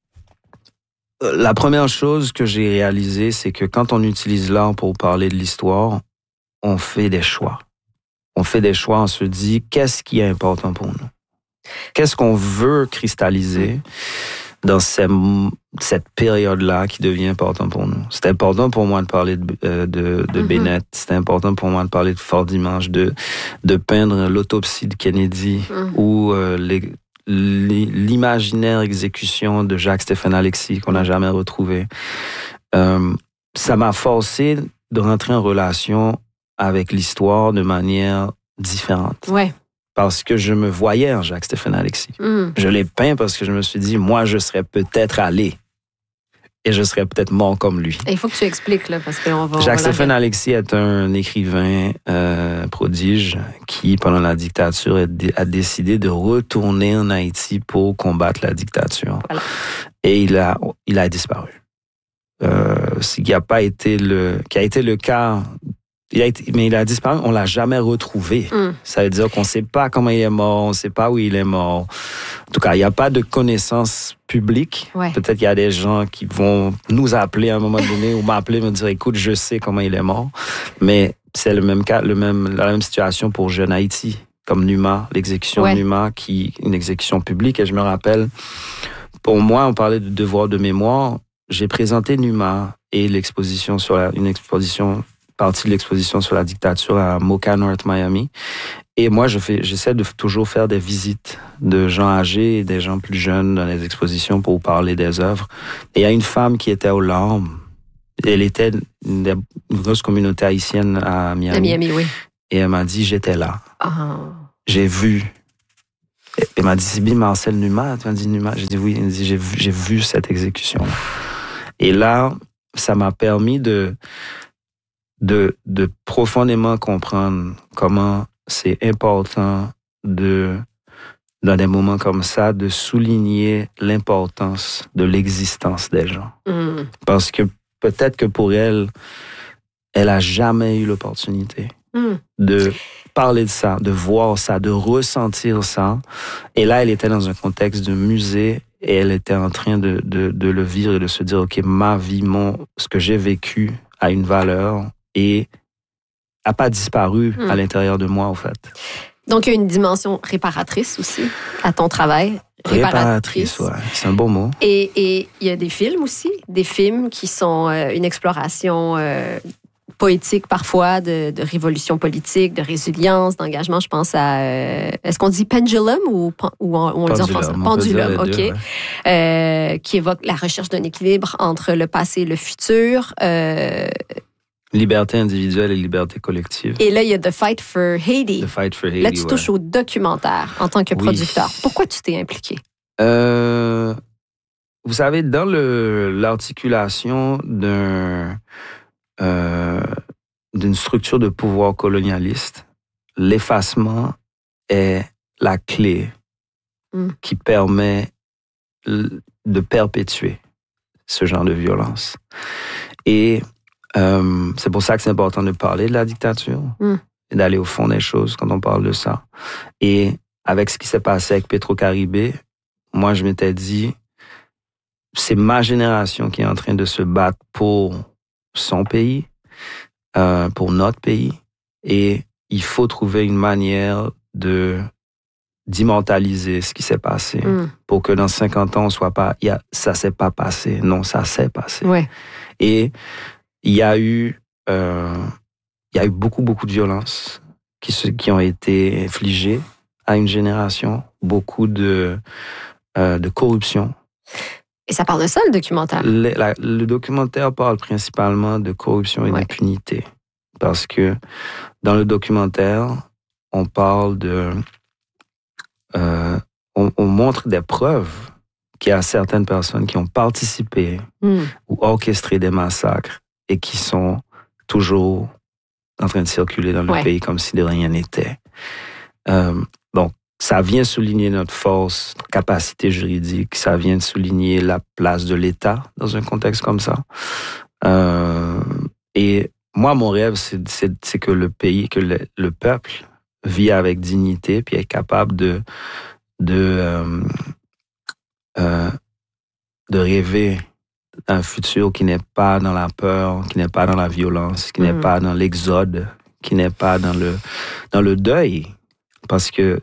S1: la première chose que j'ai réalisée, c'est que quand on utilise l'art pour parler de l'histoire, on fait des choix. On fait des choix, on se dit, qu'est-ce qui est important pour nous? Qu'est-ce qu'on veut cristalliser dans ces, cette période-là qui devient important pour nous? C'est important pour moi de parler de, de, de mm-hmm. Bennett, c'est important pour moi de parler de Fort Dimanche, de, de peindre l'autopsie de Kennedy mm. ou euh, les... l'imaginaire exécution de Jacques-Stéphane Alexis qu'on n'a jamais retrouvé. Euh, ça m'a forcé de rentrer en relation avec l'histoire de manière différente.
S2: Ouais.
S1: Parce que je me voyais en Jacques-Stéphane Alexis. Mm. Je l'ai peint parce que je me suis dit, moi, je serais peut-être allé et je serais peut-être mort comme lui.
S2: Il faut que tu expliques, là, parce qu'on va...
S1: Jacques-Stéphane Alexis est un écrivain euh, prodige qui, pendant la dictature, a, d- a décidé de retourner en Haïti pour combattre la dictature. Voilà. Et il a, il a disparu. Euh, ce qui a pas été le, qui a été le cas... Il a été, mais il a disparu, on l'a jamais retrouvé. Mm. Ça veut dire qu'on sait pas comment il est mort, on sait pas où il est mort. En tout cas, il n'y a pas de connaissance publique.
S2: Ouais.
S1: Peut-être qu'il y a des gens qui vont nous appeler à un moment donné ou m'appeler, me dire, écoute, je sais comment il est mort. Mais c'est le même cas, le même, la même situation pour Jeune Haïti, comme Numa, l'exécution ouais. de Numa, qui une exécution publique. Et je me rappelle, pour moi, on parlait de devoir de mémoire. J'ai présenté Numa et l'exposition sur la, une exposition partie de l'exposition sur la dictature à Mocha North Miami. Et moi, je fais, j'essaie de toujours faire des visites de gens âgés et des gens plus jeunes dans les expositions pour parler des œuvres. Et il y a une femme qui était aux larmes. Elle était une, une grosse communauté haïtienne à Miami.
S2: À Miami, oui.
S1: Et elle m'a dit, j'étais là.
S2: Oh.
S1: J'ai vu. Elle m'a dit, c'est bien Marcel Numa. Tu m'as dit Numa. J'ai dit oui. Elle m'a dit, j'ai vu, j'ai vu cette exécution. Et là, ça m'a permis de, de, de profondément comprendre comment c'est important de, dans des moments comme ça, de souligner l'importance de l'existence des gens. Mm. Parce que peut-être que pour elle, elle a jamais eu l'opportunité mm. de parler de ça, de voir ça, de ressentir ça. Et là, elle était dans un contexte de musée et elle était en train de, de, de le vivre et de se dire, OK, ma vie, mon, ce que j'ai vécu a une valeur et n'a pas disparu mm. à l'intérieur de moi, en fait.
S2: Donc, il y a une dimension réparatrice aussi à ton travail.
S1: Réparatrice, réparatrice ouais. C'est un beau mot.
S2: Et, et il y a des films aussi, des films qui sont euh, une exploration euh, poétique parfois de, de révolution politique, de résilience, d'engagement. Je pense à... Euh, est-ce qu'on dit pendulum ou, ou on, on le dit en français? Pendulum, OK. Deux, ouais. euh, qui évoque la recherche d'un équilibre entre le passé et le futur. Euh,
S1: Liberté individuelle et liberté collective.
S2: Et là, il y a The Fight for Haiti.
S1: The Fight for Haiti,
S2: Là, tu
S1: ouais.
S2: touches au documentaire en tant que
S1: oui.
S2: producteur. Pourquoi tu t'es impliqué?
S1: Euh, vous savez, dans le, l'articulation d'un, euh, d'une structure de pouvoir colonialiste, l'effacement est la clé mm. qui permet de perpétuer ce genre de violence. Et Euh, c'est pour ça que c'est important de parler de la dictature mm. et d'aller au fond des choses quand on parle de ça. Et avec ce qui s'est passé avec Petro-Caribé, moi, je m'étais dit, c'est ma génération qui est en train de se battre pour son pays, euh, pour notre pays, et il faut trouver une manière de d'immortaliser ce qui s'est passé mm. pour que dans cinquante ans, on soit pas, y a, ça s'est pas passé. Non, ça s'est passé.
S2: Ouais.
S1: Et il y a eu, euh, il y a eu beaucoup, beaucoup de violences qui, se, qui ont été infligées à une génération, beaucoup de, euh, de corruption.
S2: Et ça parle de ça, le documentaire?
S1: Le, la, le documentaire parle principalement de corruption et ouais. d'impunité. Parce que dans le documentaire, on parle de... Euh, on, on montre des preuves qu'il y a certaines personnes qui ont participé mm. ou orchestré des massacres et qui sont toujours en train de circuler dans le ouais. pays comme si de rien n'était. Euh, donc, ça vient souligner notre force, notre capacité juridique, ça vient souligner la place de l'État dans un contexte comme ça. Euh, et moi, mon rêve, c'est, c'est, c'est que le pays, que le, le peuple vit avec dignité puis est capable de, de, euh, euh, de rêver un futur qui n'est pas dans la peur, qui n'est pas dans la violence, qui mmh. n'est pas dans l'exode, qui n'est pas dans le, dans le deuil. Parce que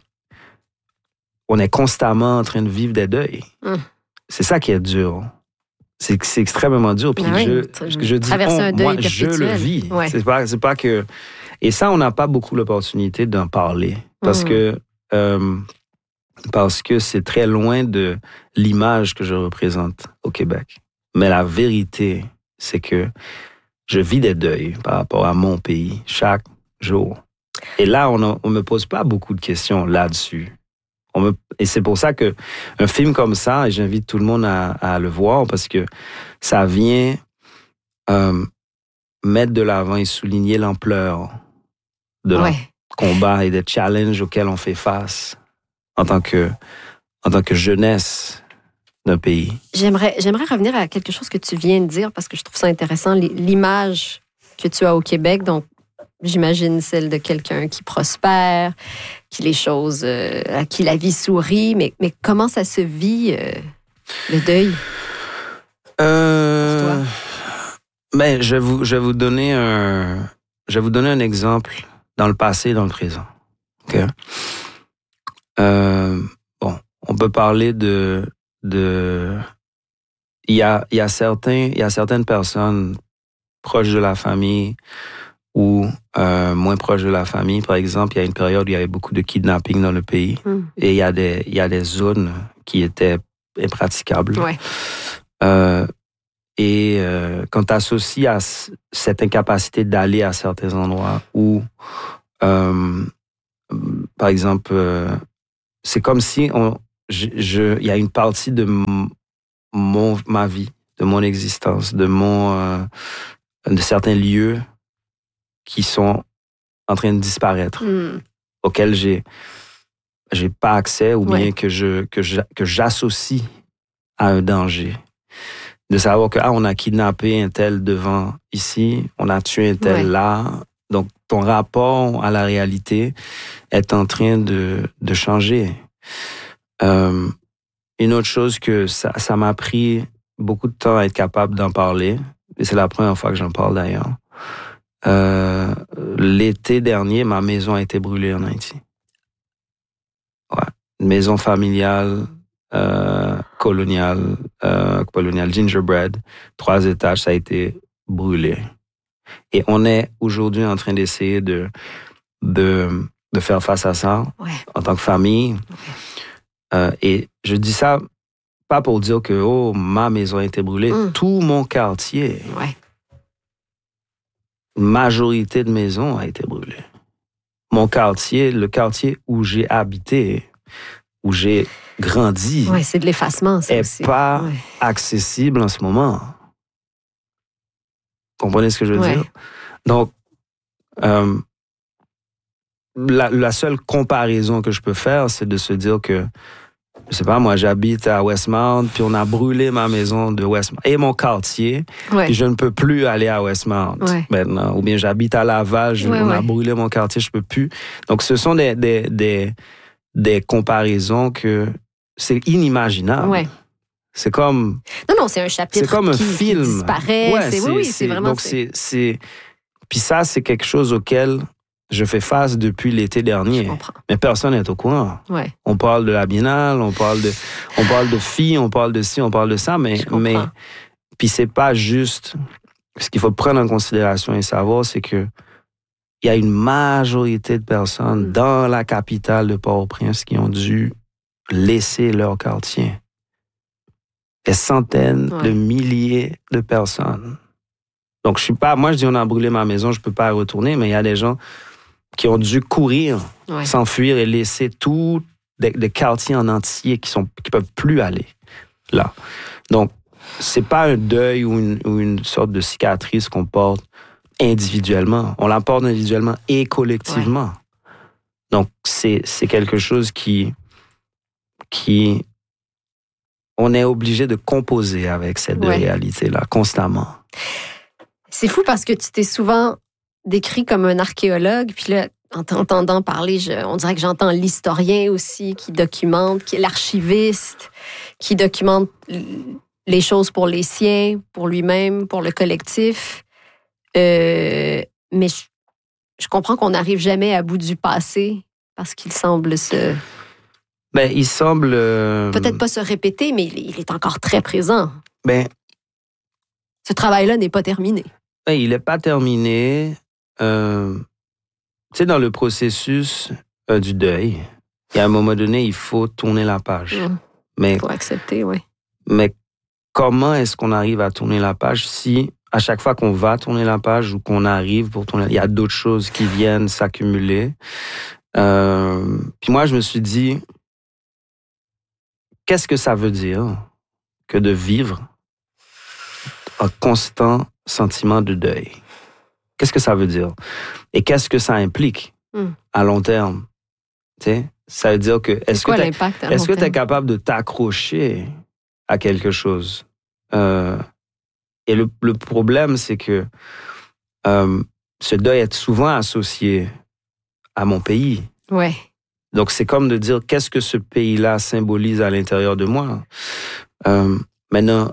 S1: on est constamment en train de vivre des deuils. Mmh. C'est ça qui est dur. C'est, c'est extrêmement dur. Puis ah je, oui, je, je dis, on, un deuil moi, je le vis. Ouais. C'est pas, c'est pas que... Et ça, on n'a pas beaucoup l'opportunité d'en parler. Parce mmh. que... Euh, parce que c'est très loin de l'image que je représente au Québec. Mais la vérité, c'est que je vis des deuils par rapport à mon pays chaque jour. Et là, on ne me pose pas beaucoup de questions là-dessus. On me, et c'est pour ça que un film comme ça, et j'invite tout le monde à, à le voir, parce que ça vient euh, mettre de l'avant et souligner l'ampleur de ouais. notre combat et des challenges auxquels on fait face en tant que, en tant que jeunesse d'un pays.
S2: J'aimerais, j'aimerais revenir à quelque chose que tu viens de dire parce que je trouve ça intéressant, l'image que tu as au Québec. Donc, j'imagine celle de quelqu'un qui prospère, qui les choses, euh, à qui la vie sourit. Mais, mais comment ça se vit, euh, le deuil?
S1: Euh, pour toi? Ben, je vais vous, je vais vous donner un, je vais vous donner un exemple dans le passé et dans le présent. OK? Euh, bon, on peut parler de de il y a il y a certains il y a certaines personnes proches de la famille ou euh, moins proche de la famille. Par exemple, il y a une période où il y avait beaucoup de kidnapping dans le pays mm. et il y a des, il y a des zones qui étaient impraticables.
S2: Ouais.
S1: Euh, et euh, quand tu associes à cette incapacité d'aller à certains endroits où, euh, par exemple, euh, c'est comme si on, je, je, il y a une partie de mon, ma vie, de mon existence, de mon, euh, de certains lieux qui sont en train de disparaître, mm. auxquels j'ai, j'ai pas accès ou bien ouais. que je, que je, que j'associe à un danger. De savoir que, ah, on a kidnappé un tel devant ici, on a tué un tel ouais. là. Donc, ton rapport à la réalité est en train de, de changer. Euh, une autre chose que ça, ça m'a pris beaucoup de temps à être capable d'en parler, et c'est la première fois que j'en parle d'ailleurs. Euh, l'été dernier, ma maison a été brûlée en Haïti. Ouais. Une maison familiale, euh, coloniale, euh, coloniale, gingerbread, trois étages, ça a été brûlé. Et on est aujourd'hui en train d'essayer de, de, de faire face à ça
S2: ouais.
S1: en tant que famille.
S2: Ouais.
S1: Euh, et je dis ça pas pour dire que oh, ma maison a été brûlée. Mm. Tout mon quartier,
S2: ouais.
S1: majorité de maisons a été brûlée. Mon quartier, le quartier où j'ai habité, où j'ai grandi,
S2: ouais, c'est de l'effacement, ça
S1: est
S2: aussi.
S1: pas
S2: ouais.
S1: accessible en ce moment. Comprenez ce que je veux
S2: ouais.
S1: dire? Donc, euh, la, la seule comparaison que je peux faire, c'est de se dire que, je sais pas, moi, j'habite à Westmount, puis on a brûlé ma maison de Westmount et mon quartier,
S2: ouais.
S1: puis je ne peux plus aller à Westmount
S2: ouais.
S1: maintenant. Ou bien j'habite à Laval, je,
S2: ouais,
S1: on
S2: ouais.
S1: a brûlé mon quartier, je peux plus. Donc, ce sont des, des, des, des comparaisons que c'est inimaginable.
S2: Ouais.
S1: C'est comme...
S2: Non, non, c'est un chapitre
S1: c'est comme un
S2: qui,
S1: film.
S2: qui disparaît.
S1: Ouais,
S2: c'est,
S1: c'est,
S2: oui, oui,
S1: c'est,
S2: c'est vraiment...
S1: Donc, c'est, c'est... Puis ça, c'est quelque chose auquel je fais face depuis l'été dernier.
S2: Je comprends.
S1: Mais personne n'est au courant.
S2: Ouais.
S1: On parle de la biennale, on parle de, on parle de filles, on parle de ci, on parle de ça, mais... mais puis c'est pas juste... Ce qu'il faut prendre en considération et savoir, c'est que il y a une majorité de personnes mm. dans la capitale de Port-au-Prince qui ont dû laisser leur quartier. Des centaines ouais. de milliers de personnes. Donc, je suis pas... Moi, je dis, on a brûlé ma maison, je peux pas y retourner, mais il y a des gens qui ont dû courir,
S2: ouais.
S1: s'enfuir et laisser tout des, des quartiers en entier qui sont qui peuvent plus aller là. Donc, c'est pas un deuil ou une, ou une sorte de cicatrice qu'on porte individuellement. On la porte individuellement et collectivement. Ouais. Donc, c'est, c'est quelque chose qui... qui on est obligé de composer avec cette ouais. réalité-là, constamment.
S2: C'est fou parce que tu t'es souvent décrit comme un archéologue, puis là, en t'entendant parler, je, on dirait que j'entends l'historien aussi qui documente, qui est l'archiviste, qui documente les choses pour les siens, pour lui-même, pour le collectif. Euh, mais je, je comprends qu'on n'arrive jamais à bout du passé parce qu'il semble se...
S1: Ben, il semble... Euh...
S2: Peut-être pas se répéter, mais il, il est encore très présent.
S1: Ben...
S2: Ce travail-là n'est pas terminé.
S1: Ben, il n'est pas terminé. Euh... Tu sais, dans le processus euh, du deuil, il y a un moment donné, il faut tourner la page.
S2: Mmh.
S1: Mais,
S2: il faut accepter, oui.
S1: Mais comment est-ce qu'on arrive à tourner la page si, à chaque fois qu'on va tourner la page ou qu'on arrive pour tourner, il y a d'autres choses qui viennent s'accumuler. Euh... Puis moi, je me suis dit... Qu'est-ce que ça veut dire que de vivre un constant sentiment de deuil? Qu'est-ce que ça veut dire? Et qu'est-ce que ça implique mm. à long terme? Tu sais, ça veut dire que est-ce
S2: quoi,
S1: que
S2: l'impact à long
S1: est-ce que tu es
S2: terme?
S1: capable de t'accrocher à quelque chose? Euh, et le, le problème, c'est que euh, ce deuil est souvent associé à mon pays.
S2: Ouais.
S1: Donc, c'est comme de dire, qu'est-ce que ce pays-là symbolise à l'intérieur de moi? Euh, maintenant,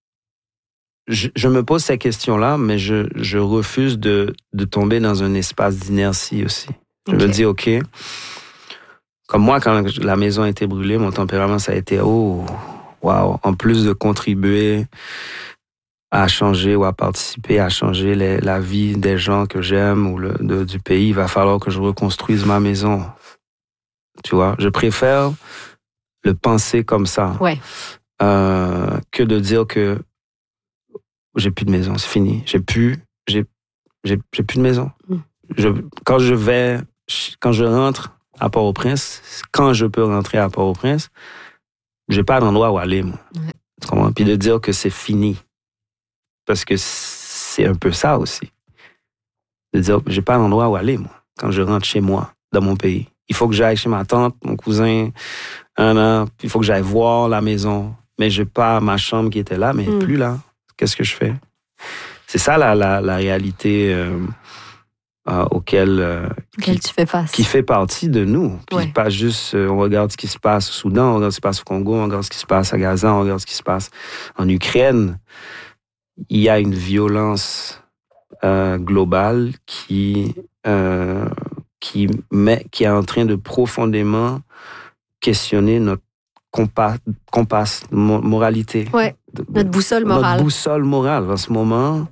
S1: je, je me pose ces questions-là, mais je, je refuse de, de tomber dans un espace d'inertie aussi. Je okay. me dis, OK, comme moi, quand la maison a été brûlée, mon tempérament, ça a été, oh, wow, en plus de contribuer à changer ou à participer à changer les, la vie des gens que j'aime ou le, de, du pays, il va falloir que je reconstruise ma maison. Tu vois, je préfère le penser comme ça
S2: ouais.
S1: euh, que de dire que j'ai plus de maison, c'est fini. J'ai plus, j'ai, j'ai, j'ai plus de maison. Mm. Je, quand je vais, quand je rentre à Port-au-Prince, quand je peux rentrer à Port-au-Prince, j'ai pas d'endroit où aller, moi. Ouais. Tu comprends? Puis de dire que c'est fini. Parce que c'est un peu ça aussi. De dire, j'ai pas d'endroit où aller, moi, quand je rentre chez moi, dans mon pays. Il faut que j'aille chez ma tante, mon cousin, un an, puis il faut que j'aille voir la maison. Mais j'ai pas ma chambre qui était là, mais mm. plus là. Qu'est-ce que je fais? C'est ça la, la, la réalité euh, euh, auquel, euh,
S2: qui, tu fais face.
S1: Qui fait partie de nous. Puis ouais. pas juste, euh, on regarde ce qui se passe au Soudan, on regarde ce qui se passe au Congo, on regarde ce qui se passe à Gaza, on regarde ce qui se passe en Ukraine. Il y a une violence euh, globale qui, euh, qui, met, qui est en train de profondément questionner notre compas, compas moralité.
S2: Ouais, notre boussole morale.
S1: Notre boussole morale, en ce moment,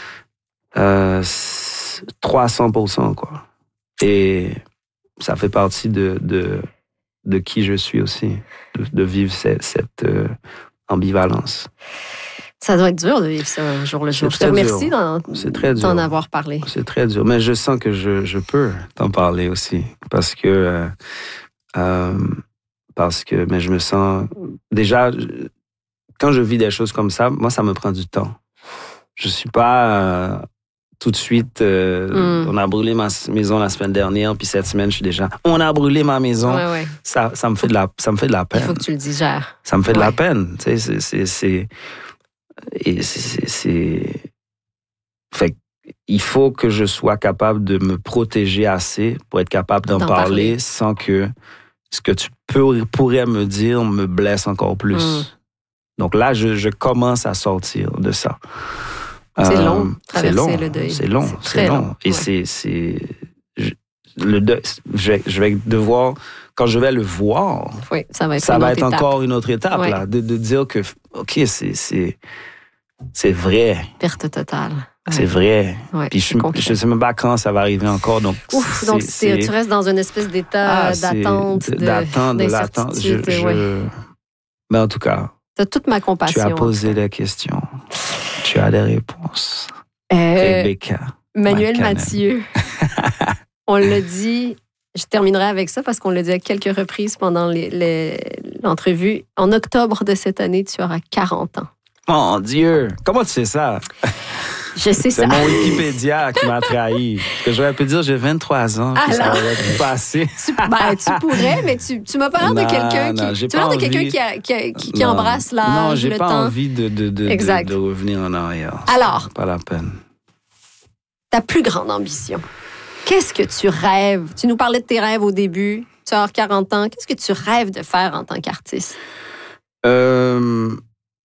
S1: euh, trois cents pour cent, quoi. Et ça fait partie de, de, de qui je suis aussi, de, de vivre cette, cette euh, ambivalence.
S2: Ça doit être dur de vivre ça jour le jour. Je te remercie d'en, d'en avoir parlé.
S1: C'est très dur, mais je sens que je, je peux t'en parler aussi, parce que euh, euh, parce que mais je me sens déjà quand je vis des choses comme ça, moi ça me prend du temps. Je suis pas euh, tout de suite. Euh, mm. On a brûlé ma maison la semaine dernière, puis cette semaine je suis déjà. On a brûlé ma maison.
S2: Ouais, ouais.
S1: Ça, ça me fait de la, ça me fait de la peine.
S2: Il faut que tu le digères.
S1: Ça me fait ouais. de la peine. Tu sais, c'est, c'est, c'est Et c'est, c'est, c'est... Fait il faut que je sois capable de me protéger assez pour être capable d'en, d'en parler, parler sans que ce que tu peux, pourrais me dire me blesse encore plus. Mm. Donc là, je, je commence à sortir de ça.
S2: C'est euh, long,
S1: traverser c'est long,
S2: le deuil.
S1: C'est long, c'est, c'est long. long. Et ouais. c'est... c'est je, le deuil, je, vais, je vais devoir... Quand je vais le voir,
S2: oui, ça va être,
S1: ça
S2: une
S1: va
S2: autre
S1: être
S2: étape.
S1: encore une autre étape,
S2: ouais.
S1: là, de, de dire que, OK, c'est, c'est, c'est vrai.
S2: Perte totale.
S1: C'est ouais. vrai.
S2: Ouais,
S1: Puis je ne sais même pas quand ça va arriver encore. Donc,
S2: Ouf,
S1: c'est,
S2: donc
S1: c'est...
S2: tu restes dans une espèce d'état
S1: ah,
S2: d'attente, de,
S1: d'attente, de l'attente. Je, je... Ouais. Mais en tout cas,
S2: tu as toute ma compassion.
S1: Tu as posé des questions. Tu as des réponses.
S2: Euh,
S1: Rebecca.
S2: Manuel Mathieu. On l'a dit... Je terminerai avec ça parce qu'on l'a dit à quelques reprises pendant les, les, l'entrevue. En octobre de cette année, tu auras quarante ans.
S1: Mon Dieu! Comment tu sais ça?
S2: Je sais
S1: c'est
S2: ça.
S1: C'est mon Wikipédia qui m'a trahi. Que j'aurais pu dire j'ai vingt-trois ans, puis ça aurait pu passer.
S2: Tu, ben, tu pourrais, mais tu, tu m'as pas l'air de quelqu'un
S1: non,
S2: qui, tu as l'air de quelqu'un qui, a, qui, a, qui, qui embrasse l'âge,
S1: non, j'ai
S2: le
S1: pas
S2: temps.
S1: envie de, de, de, de, de revenir en arrière.
S2: Alors,
S1: c'est pas la peine.
S2: Ta plus grande ambition. Qu'est-ce que tu rêves? Tu nous parlais de tes rêves au début. Tu as quarante ans. Qu'est-ce que tu rêves de faire en tant qu'artiste?
S1: Euh,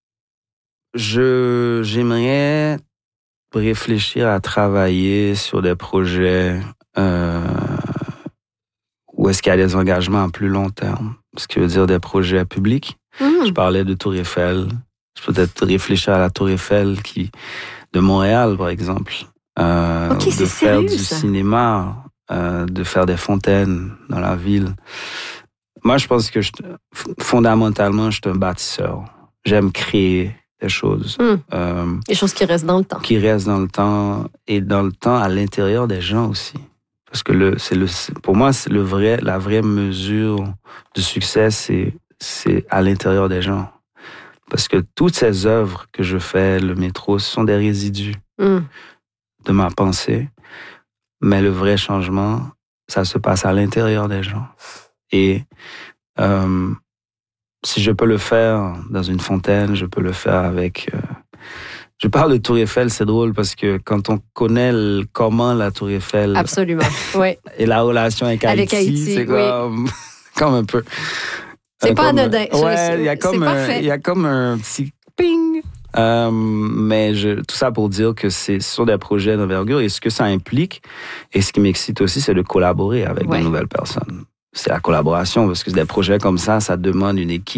S1: je, j'aimerais réfléchir à travailler sur des projets euh, où est-ce qu'il y a des engagements à plus long terme. Ce qui veut dire des projets publics. Mmh. Je parlais de Tour Eiffel. Je peux peut-être réfléchir à la Tour Eiffel qui, de Montréal, par exemple. Euh,
S2: okay,
S1: de faire
S2: sérieux,
S1: du
S2: ça.
S1: cinéma, euh, de faire des fontaines dans la ville. Moi, je pense que je, fondamentalement, je suis un bâtisseur. J'aime créer des choses.
S2: Mm.
S1: Euh,
S2: des choses qui restent dans le temps.
S1: Qui restent dans le temps et dans le temps à l'intérieur des gens aussi. Parce que le, c'est le, pour moi, c'est le vrai, la vraie mesure du succès, c'est, c'est à l'intérieur des gens. Parce que toutes ces œuvres que je fais, le métro, ce sont des résidus. Mm. de ma pensée, mais le vrai changement, ça se passe à l'intérieur des gens. Et euh, si je peux le faire dans une fontaine, je peux le faire avec... Euh, je parle de Tour Eiffel, c'est drôle parce que quand on connaît le, comment la Tour Eiffel...
S2: Absolument, oui.
S1: Et la relation avec, avec Haïti, Haïti, c'est comme, oui. comme un peu...
S2: C'est pas anodin.
S1: Ouais, il y a comme un, il y a comme un petit ping. Euh, mais je, tout ça pour dire que c'est sur des projets d'envergure et ce que ça implique et ce qui m'excite aussi, c'est de collaborer avec ouais. de nouvelles personnes. C'est la collaboration parce que des projets comme ça, ça demande une équipe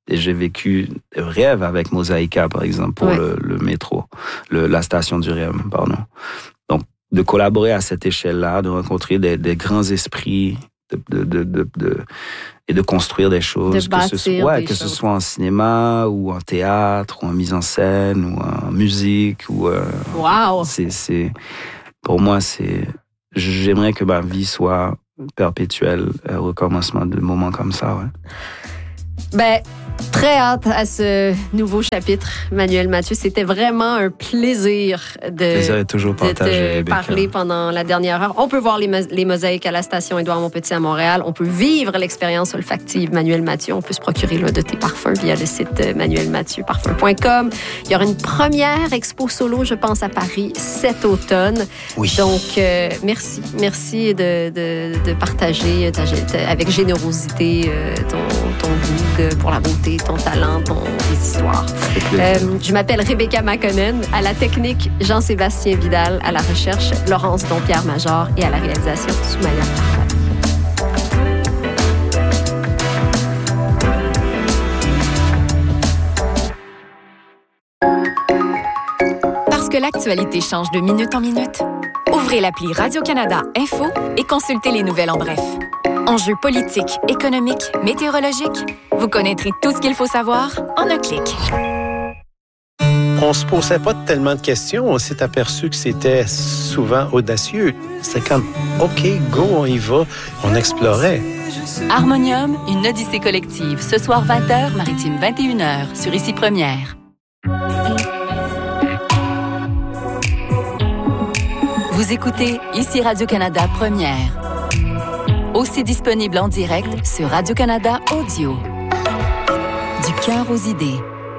S1: Et j'ai vécu des rêves avec Mosaïka, par exemple, pour ouais. le, le métro, le, la station du R E M, pardon. Donc, de collaborer à cette échelle-là, de rencontrer des, des grands esprits, de, de, de, de, de, et de construire des choses.
S2: De bâtir
S1: que ce, ouais,
S2: des
S1: que
S2: choses.
S1: ce soit en cinéma, ou en théâtre, ou en mise en scène, ou en musique. Ou, euh,
S2: wow!
S1: C'est, c'est, pour moi, c'est... J'aimerais que ma vie soit perpétuelle, un recommencement de moments comme ça, ouais.
S2: Ben, très hâte à ce nouveau chapitre, Manuel Mathieu. C'était vraiment un plaisir de,
S1: plaisir est toujours partagé,
S2: de te parler pendant la dernière heure. On peut voir les, mo- les mosaïques à la station Édouard-Montpetit à Montréal. On peut vivre l'expérience olfactive Manuel Mathieu. On peut se procurer là, de tes parfums via le site manuel mathieu parfum point com. Il y aura une première expo solo, je pense, à Paris cet automne.
S1: Oui.
S2: Donc, euh, merci. Merci de, de, de partager ta, avec générosité euh, ton, ton goût pour la beauté, ton talent, ton, tes histoires. Euh, je m'appelle Rebecca Makonnen, à la technique Jean-Sébastien Vidal, à la recherche Laurence Dompierre-Major et à la réalisation Soumaya Parfait.
S3: Parce que l'actualité change de minute en minute, ouvrez l'appli Radio-Canada Info et consultez les nouvelles en bref. Enjeux politiques, économiques, météorologiques, vous connaîtrez tout ce qu'il faut savoir en un clic.
S4: On se posait pas tellement de questions. On s'est aperçu que c'était souvent audacieux. C'était comme, OK, go, on y va. On explorait.
S3: Harmonium, une odyssée collective. Ce soir, vingt heures, Maritime, vingt et une heures, sur Ici Première. Vous écoutez Ici Radio-Canada Première. Aussi disponible en direct sur Radio-Canada Audio. Du cœur aux idées.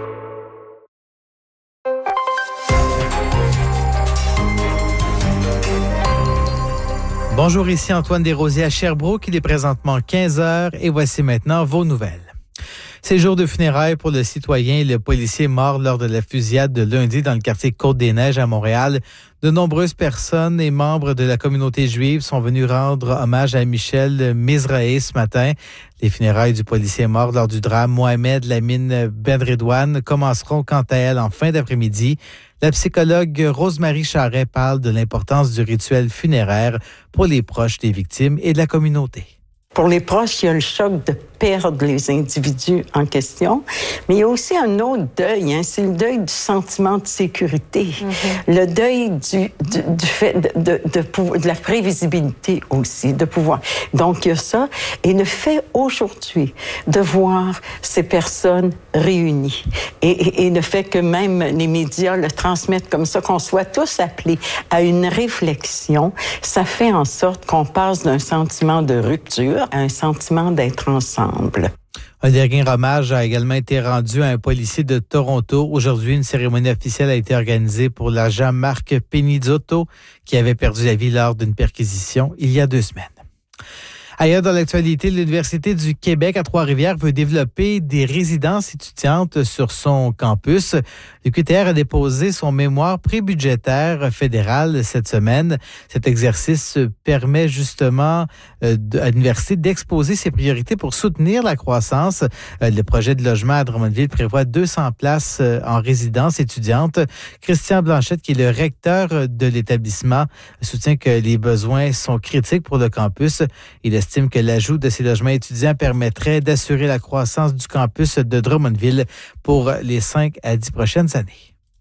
S5: Bonjour, ici Antoine Desrosiers à Sherbrooke. Il est présentement quinze heures et voici maintenant vos nouvelles. C'est jour de funérailles pour le citoyen et le policier mort lors de la fusillade de lundi dans le quartier Côte-des-Neiges à Montréal. De nombreuses personnes et membres de la communauté juive sont venus rendre hommage à Michel Mizrahi ce matin. Les funérailles du policier mort lors du drame Mohamed Lamine Benredouane commenceront quant à elles en fin d'après-midi. La psychologue Rose-Marie Charret parle de l'importance du rituel funéraire pour les proches des victimes et de la communauté.
S6: Pour les proches, il y a le choc de perdre les individus en question, mais il y a aussi un autre deuil, hein, c'est le deuil du sentiment de sécurité, mm-hmm. le deuil du, du, du fait de, de, de, de la prévisibilité aussi, de pouvoir. Donc, il y a ça. Et le fait aujourd'hui de voir ces personnes réunies et, et, et le fait que même les médias le transmettent comme ça, qu'on soit tous appelés à une réflexion, ça fait en sorte qu'on passe d'un sentiment de rupture à un sentiment d'être ensemble.
S5: Un dernier hommage a également été rendu à un policier de Toronto. Aujourd'hui, une cérémonie officielle a été organisée pour l'agent Marc Penizzotto, qui avait perdu la vie lors d'une perquisition il y a deux semaines. Ailleurs dans l'actualité, l'Université du Québec à Trois-Rivières veut développer des résidences étudiantes sur son campus. Le Q T R a déposé son mémoire prébudgétaire fédéral cette semaine. Cet exercice permet justement euh, à l'université d'exposer ses priorités pour soutenir la croissance. Euh, le projet de logement à Drummondville prévoit deux cents places euh, en résidence étudiante. Christian Blanchette, qui est le recteur de l'établissement, soutient que les besoins sont critiques pour le campus. Il estime que l'ajout de ces logements étudiants permettrait d'assurer la croissance du campus de Drummondville pour les cinq à dix prochaines années.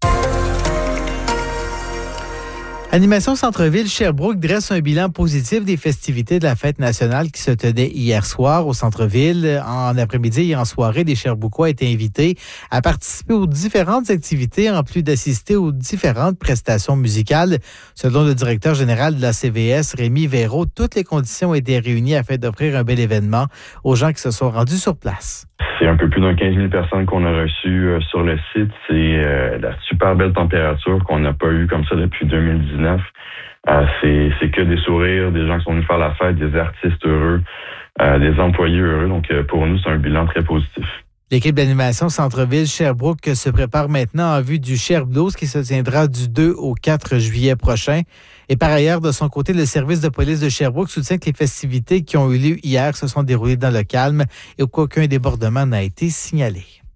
S5: Animation Centre-Ville, Sherbrooke dresse un bilan positif des festivités de la fête nationale qui se tenait hier soir au centre-ville. En après-midi et en soirée, les Sherbrookois étaient invités à participer aux différentes activités en plus d'assister aux différentes prestations musicales. Selon le directeur général de la C V S, Rémi Véraud, toutes les conditions étaient réunies afin d'offrir un bel événement aux gens qui se sont rendus sur place.
S7: C'est un peu plus d'un quinze mille personnes qu'on a reçues euh, sur le site. C'est euh, la super belle température qu'on n'a pas eue comme ça depuis deux mille dix-neuf. Euh, c'est, c'est que des sourires, des gens qui sont venus faire la fête, des artistes heureux, euh, des employés heureux. Donc, euh, pour nous, c'est un bilan très positif.
S5: L'équipe d'animation Centre-Ville Sherbrooke se prépare maintenant en vue du Cher Blues qui se tiendra du deux au quatre juillet prochain. Et par ailleurs, de son côté, le service de police de Sherbrooke soutient que les festivités qui ont eu lieu hier se sont déroulées dans le calme et qu'aucun débordement n'a été signalé.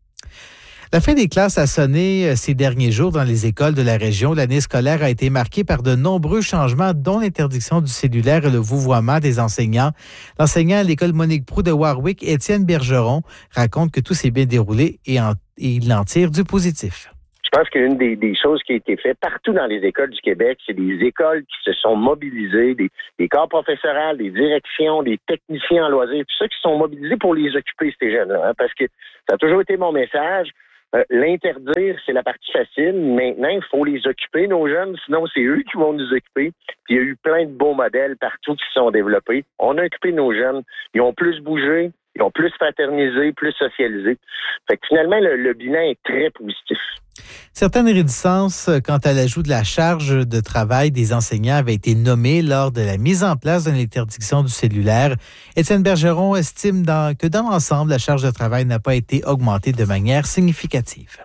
S5: La fin des classes a sonné ces derniers jours dans les écoles de la région. L'année scolaire a été marquée par de nombreux changements, dont l'interdiction du cellulaire et le vouvoiement des enseignants. L'enseignant à l'école Monique Proulx de Warwick, Étienne Bergeron, raconte que tout s'est bien déroulé et, en, et il en tire du positif.
S8: Je pense qu'une des, des choses qui a été faite partout dans les écoles du Québec, c'est des écoles qui se sont mobilisées, des, des corps professoraux, des directions, des techniciens en loisirs, tout ça qui se sont mobilisés pour les occuper, ces jeunes-là. Hein, parce que ça a toujours été mon message. Euh, l'interdire, c'est la partie facile. Maintenant, il faut les occuper, nos jeunes, sinon c'est eux qui vont nous occuper. Puis il y a eu plein de beaux modèles partout qui se sont développés. On a occupé nos jeunes. Ils ont plus bougé, ils ont plus fraternisé, plus socialisé. Fait que finalement, le, le bilan est très positif.
S5: Certaines réticences quant à l'ajout de la charge de travail des enseignants avaient été nommées lors de la mise en place de l'interdiction du cellulaire. Étienne Bergeron estime dans, que dans l'ensemble, la charge de travail n'a pas été augmentée de manière significative.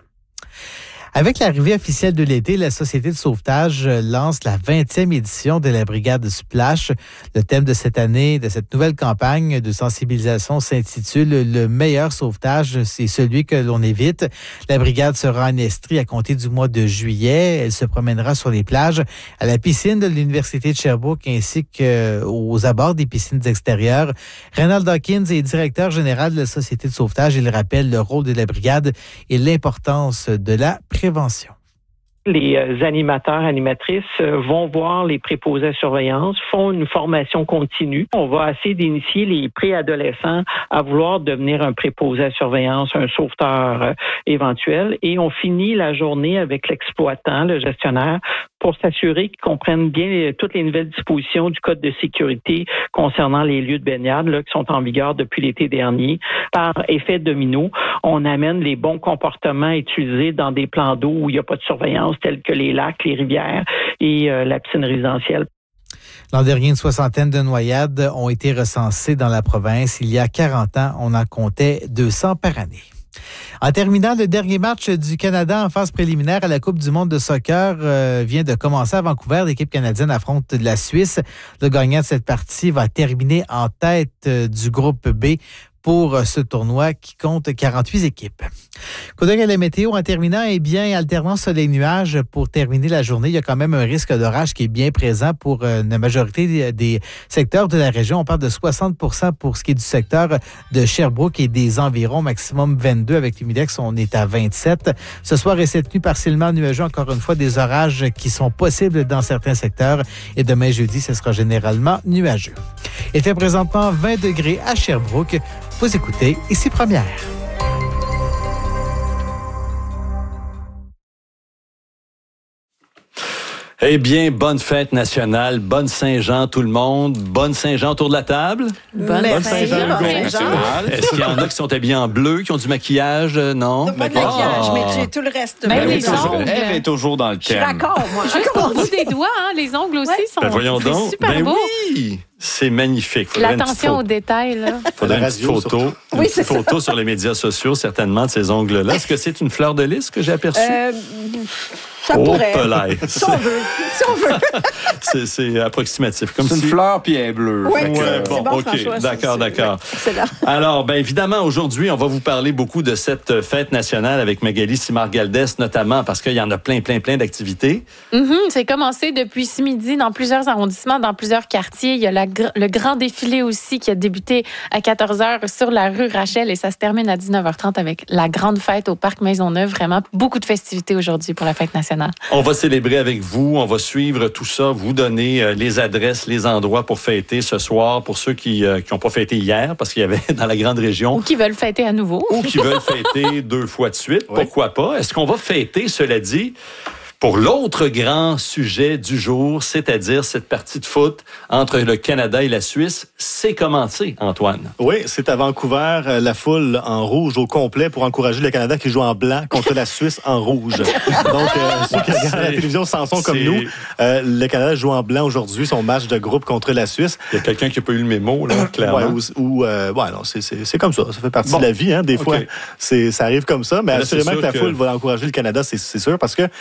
S5: Avec l'arrivée officielle de l'été, la Société de sauvetage lance la vingtième édition de la Brigade Splash. Le thème de cette année, de cette nouvelle campagne de sensibilisation s'intitule « Le meilleur sauvetage, c'est celui que l'on évite ». La brigade sera en Estrie à compter du mois de juillet. Elle se promènera sur les plages, à la piscine de l'Université de Sherbrooke ainsi qu'aux abords des piscines extérieures. Reynald Dawkins est directeur général de la Société de sauvetage. Il rappelle le rôle de la brigade et l'importance de la prévention. Prévention.
S9: Les animateurs, animatrices vont voir les préposés à surveillance, font une formation continue. On va essayer d'initier les préadolescents à vouloir devenir un préposé à surveillance, un sauveteur éventuel. Et on finit la journée avec l'exploitant, le gestionnaire, pour s'assurer qu'ils comprennent bien toutes les nouvelles dispositions du Code de sécurité concernant les lieux de baignade là, qui sont en vigueur depuis l'été dernier. Par effet domino, on amène les bons comportements utilisés dans des plans d'eau où il n'y a pas de surveillance, tels que les lacs, les rivières et euh, la piscine résidentielle.
S5: L'an dernier, une soixantaine de noyades ont été recensées dans la province. Il y a quarante ans, on en comptait deux cents par année. En terminant, le dernier match du Canada en phase préliminaire à la Coupe du monde de soccer euh, vient de commencer à Vancouver. L'équipe canadienne affronte la Suisse. Le gagnant de cette partie va terminer en tête euh, du groupe B pour ce tournoi qui compte quarante-huit équipes. Coup d'œil à la météo en terminant, eh bien, alternance soleil-nuage pour terminer la journée. Il y a quand même un risque d'orage qui est bien présent pour la majorité des secteurs de la région. On parle de soixante pour cent pour ce qui est du secteur de Sherbrooke et des environs, maximum vingt-deux. Avec l'humidex, on est à vingt-sept. Ce soir et cette nuit, partiellement nuageux, encore une fois, des orages qui sont possibles dans certains secteurs. Et demain, jeudi, ce sera généralement nuageux. Il fait présentement vingt degrés à Sherbrooke. Vous écoutez Ici Première.
S10: Eh bien, bonne fête nationale, bonne Saint-Jean tout le monde, bonne Saint-Jean autour de la table.
S2: Bonne, bonne Saint-Jean, Saint-Jean.
S10: Saint-Jean. Est-ce qu'il y en a qui sont habillés en bleu, qui ont du maquillage? Non?
S11: Pas de maquillage, oh. mais j'ai tout le reste.
S12: Même les ongles. Elle est toujours dans le thème.
S11: Je suis d'accord, moi.
S13: Juste au bout des doigts, hein, les ongles aussi ouais. sont
S10: ben voyons donc.
S13: super
S10: ben
S13: beaux.
S10: Oui! C'est magnifique.
S13: L'attention aux détails. Là.
S10: Faudrait une petite photo, une
S11: oui,
S10: petite photo sur les médias sociaux, certainement, de ces ongles-là. Est-ce que c'est une fleur de lys que j'ai aperçue?
S11: Euh, ça
S10: oh,
S11: pourrait.
S10: Pelay.
S11: Si on veut. Si on veut.
S10: c'est, c'est approximatif. Comme
S12: c'est
S10: si...
S12: une fleur puis elle est bleue.
S11: Oui,
S10: ouais,
S11: c'est
S10: bon,
S11: bon,
S10: OK.
S11: François,
S10: d'accord,
S11: c'est,
S10: d'accord.
S11: C'est là.
S10: Alors, bien évidemment, aujourd'hui, on va vous parler beaucoup de cette fête nationale avec Magali Simard-Galdès, notamment parce qu'il y en a plein, plein, plein d'activités.
S13: Mm-hmm. C'est commencé depuis ce midi dans plusieurs arrondissements, dans plusieurs quartiers. Il y a la, le grand défilé aussi qui a débuté à quatorze heures sur la rue Rachel et ça se termine à dix-neuf heures trente avec la grande fête au Parc Maisonneuve. Vraiment, beaucoup de festivités aujourd'hui pour la fête nationale.
S10: On va célébrer avec vous, on va suivre tout ça, vous donner les adresses, les endroits pour fêter ce soir, pour ceux qui euh, qui n'ont pas fêté hier, parce qu'il y avait dans la grande région...
S13: Ou qui veulent fêter à nouveau.
S10: Ou qui veulent fêter deux fois de suite, oui. Pourquoi pas? Est-ce qu'on va fêter, cela dit... pour l'autre grand sujet du jour, c'est-à-dire cette partie de foot entre le Canada et la Suisse. C'est commencé, Antoine.
S14: Oui, c'est à Vancouver, la foule en rouge au complet pour encourager le Canada qui joue en blanc contre la Suisse en rouge. Donc, euh, ceux qui regardent la télévision s'en sont comme nous. Euh, le Canada joue en blanc aujourd'hui, son match de groupe contre la Suisse.
S10: Il y a quelqu'un qui n'a pas eu le mémo, là, clairement.
S14: Ouais, ou, ou euh, ouais, non, c'est, c'est, c'est comme ça. Ça fait partie bon. de la vie, hein. Des okay. fois, c'est, ça arrive comme ça. Mais, mais là, assurément que la que... foule va encourager le Canada, c'est, c'est sûr, parce que avec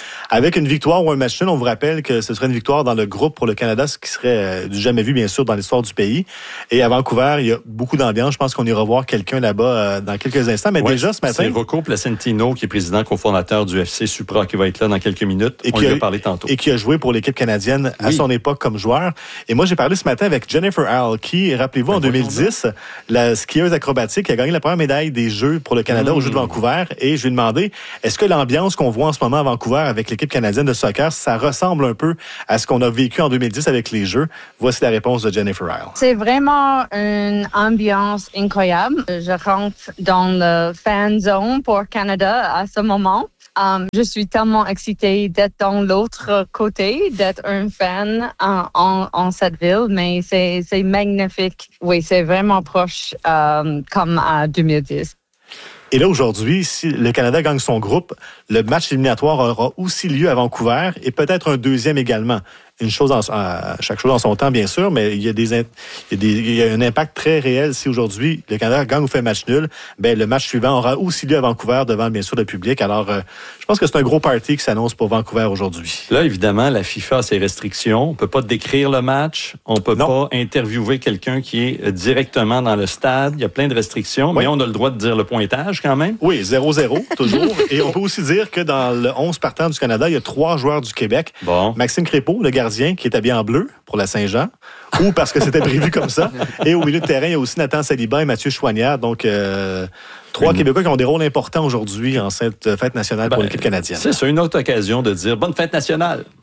S14: Avec une victoire ou un match nul, on vous rappelle que ce serait une victoire dans le groupe pour le Canada, ce qui serait du jamais vu, bien sûr, dans l'histoire du pays. Et à Vancouver, il y a beaucoup d'ambiance. Je pense qu'on ira voir quelqu'un là-bas euh, dans quelques instants. Mais ouais, déjà, ce matin...
S10: C'est Rocco Placentino, qui est président cofondateur du F C Supra, qui va être là dans quelques minutes. Et on qui lui a parlé tantôt.
S14: Et qui a joué pour l'équipe canadienne à oui. son époque comme joueur. Et moi, j'ai parlé ce matin avec Jennifer Howell, qui, rappelez-vous, ben, en deux mille dix, la skieuse acrobatique qui a gagné la première médaille des Jeux pour le Canada mmh. aux Jeux de Vancouver. Et je lui ai demandé, est-ce que l'ambiance qu'on voit en ce moment à Vancouver avec l'équipe canadienne de soccer, ça ressemble un peu à ce qu'on a vécu en deux mille dix avec les Jeux? Voici la réponse de Jennifer Howell.
S15: C'est vraiment une ambiance incroyable. Je rentre dans le fan zone pour Canada à ce moment. Um, je suis tellement excitée d'être dans l'autre côté, d'être un fan en, en, en cette ville, mais c'est, c'est magnifique. Oui, c'est vraiment proche um, comme à deux mille dix.
S14: Et là, aujourd'hui, si le Canada gagne son groupe, le match éliminatoire aura aussi lieu à Vancouver et peut-être un deuxième également. Une chose en, euh, chaque chose en son temps, bien sûr, mais il y a des, il y a des, il y a un impact très réel. Si aujourd'hui le Canada gagne ou fait match nul, ben le match suivant aura aussi lieu à Vancouver devant bien sûr le public. Alors, euh, je pense que c'est un gros party qui s'annonce pour Vancouver aujourd'hui.
S10: Là, évidemment, la FIFA a ses restrictions. On peut pas décrire le match, on peut non. pas interviewer quelqu'un qui est directement dans le stade. Il y a plein de restrictions, oui. mais on a le droit de dire le pointage quand même.
S14: Oui, zéro zéro toujours. Et on peut aussi dire que dans le onze partant du Canada, il y a trois joueurs du Québec. Bon. Maxime Crépeau, le gardien qui est habillé en bleu pour la Saint-Jean, ou parce que c'était prévu comme ça. Et au milieu de terrain, il y a aussi Nathan Saliba et Mathieu Chouanière. Donc, euh, trois mmh. Québécois qui ont des rôles importants aujourd'hui en cette fête nationale ben, pour l'équipe canadienne.
S10: C'est ça, une autre occasion de dire bonne fête nationale.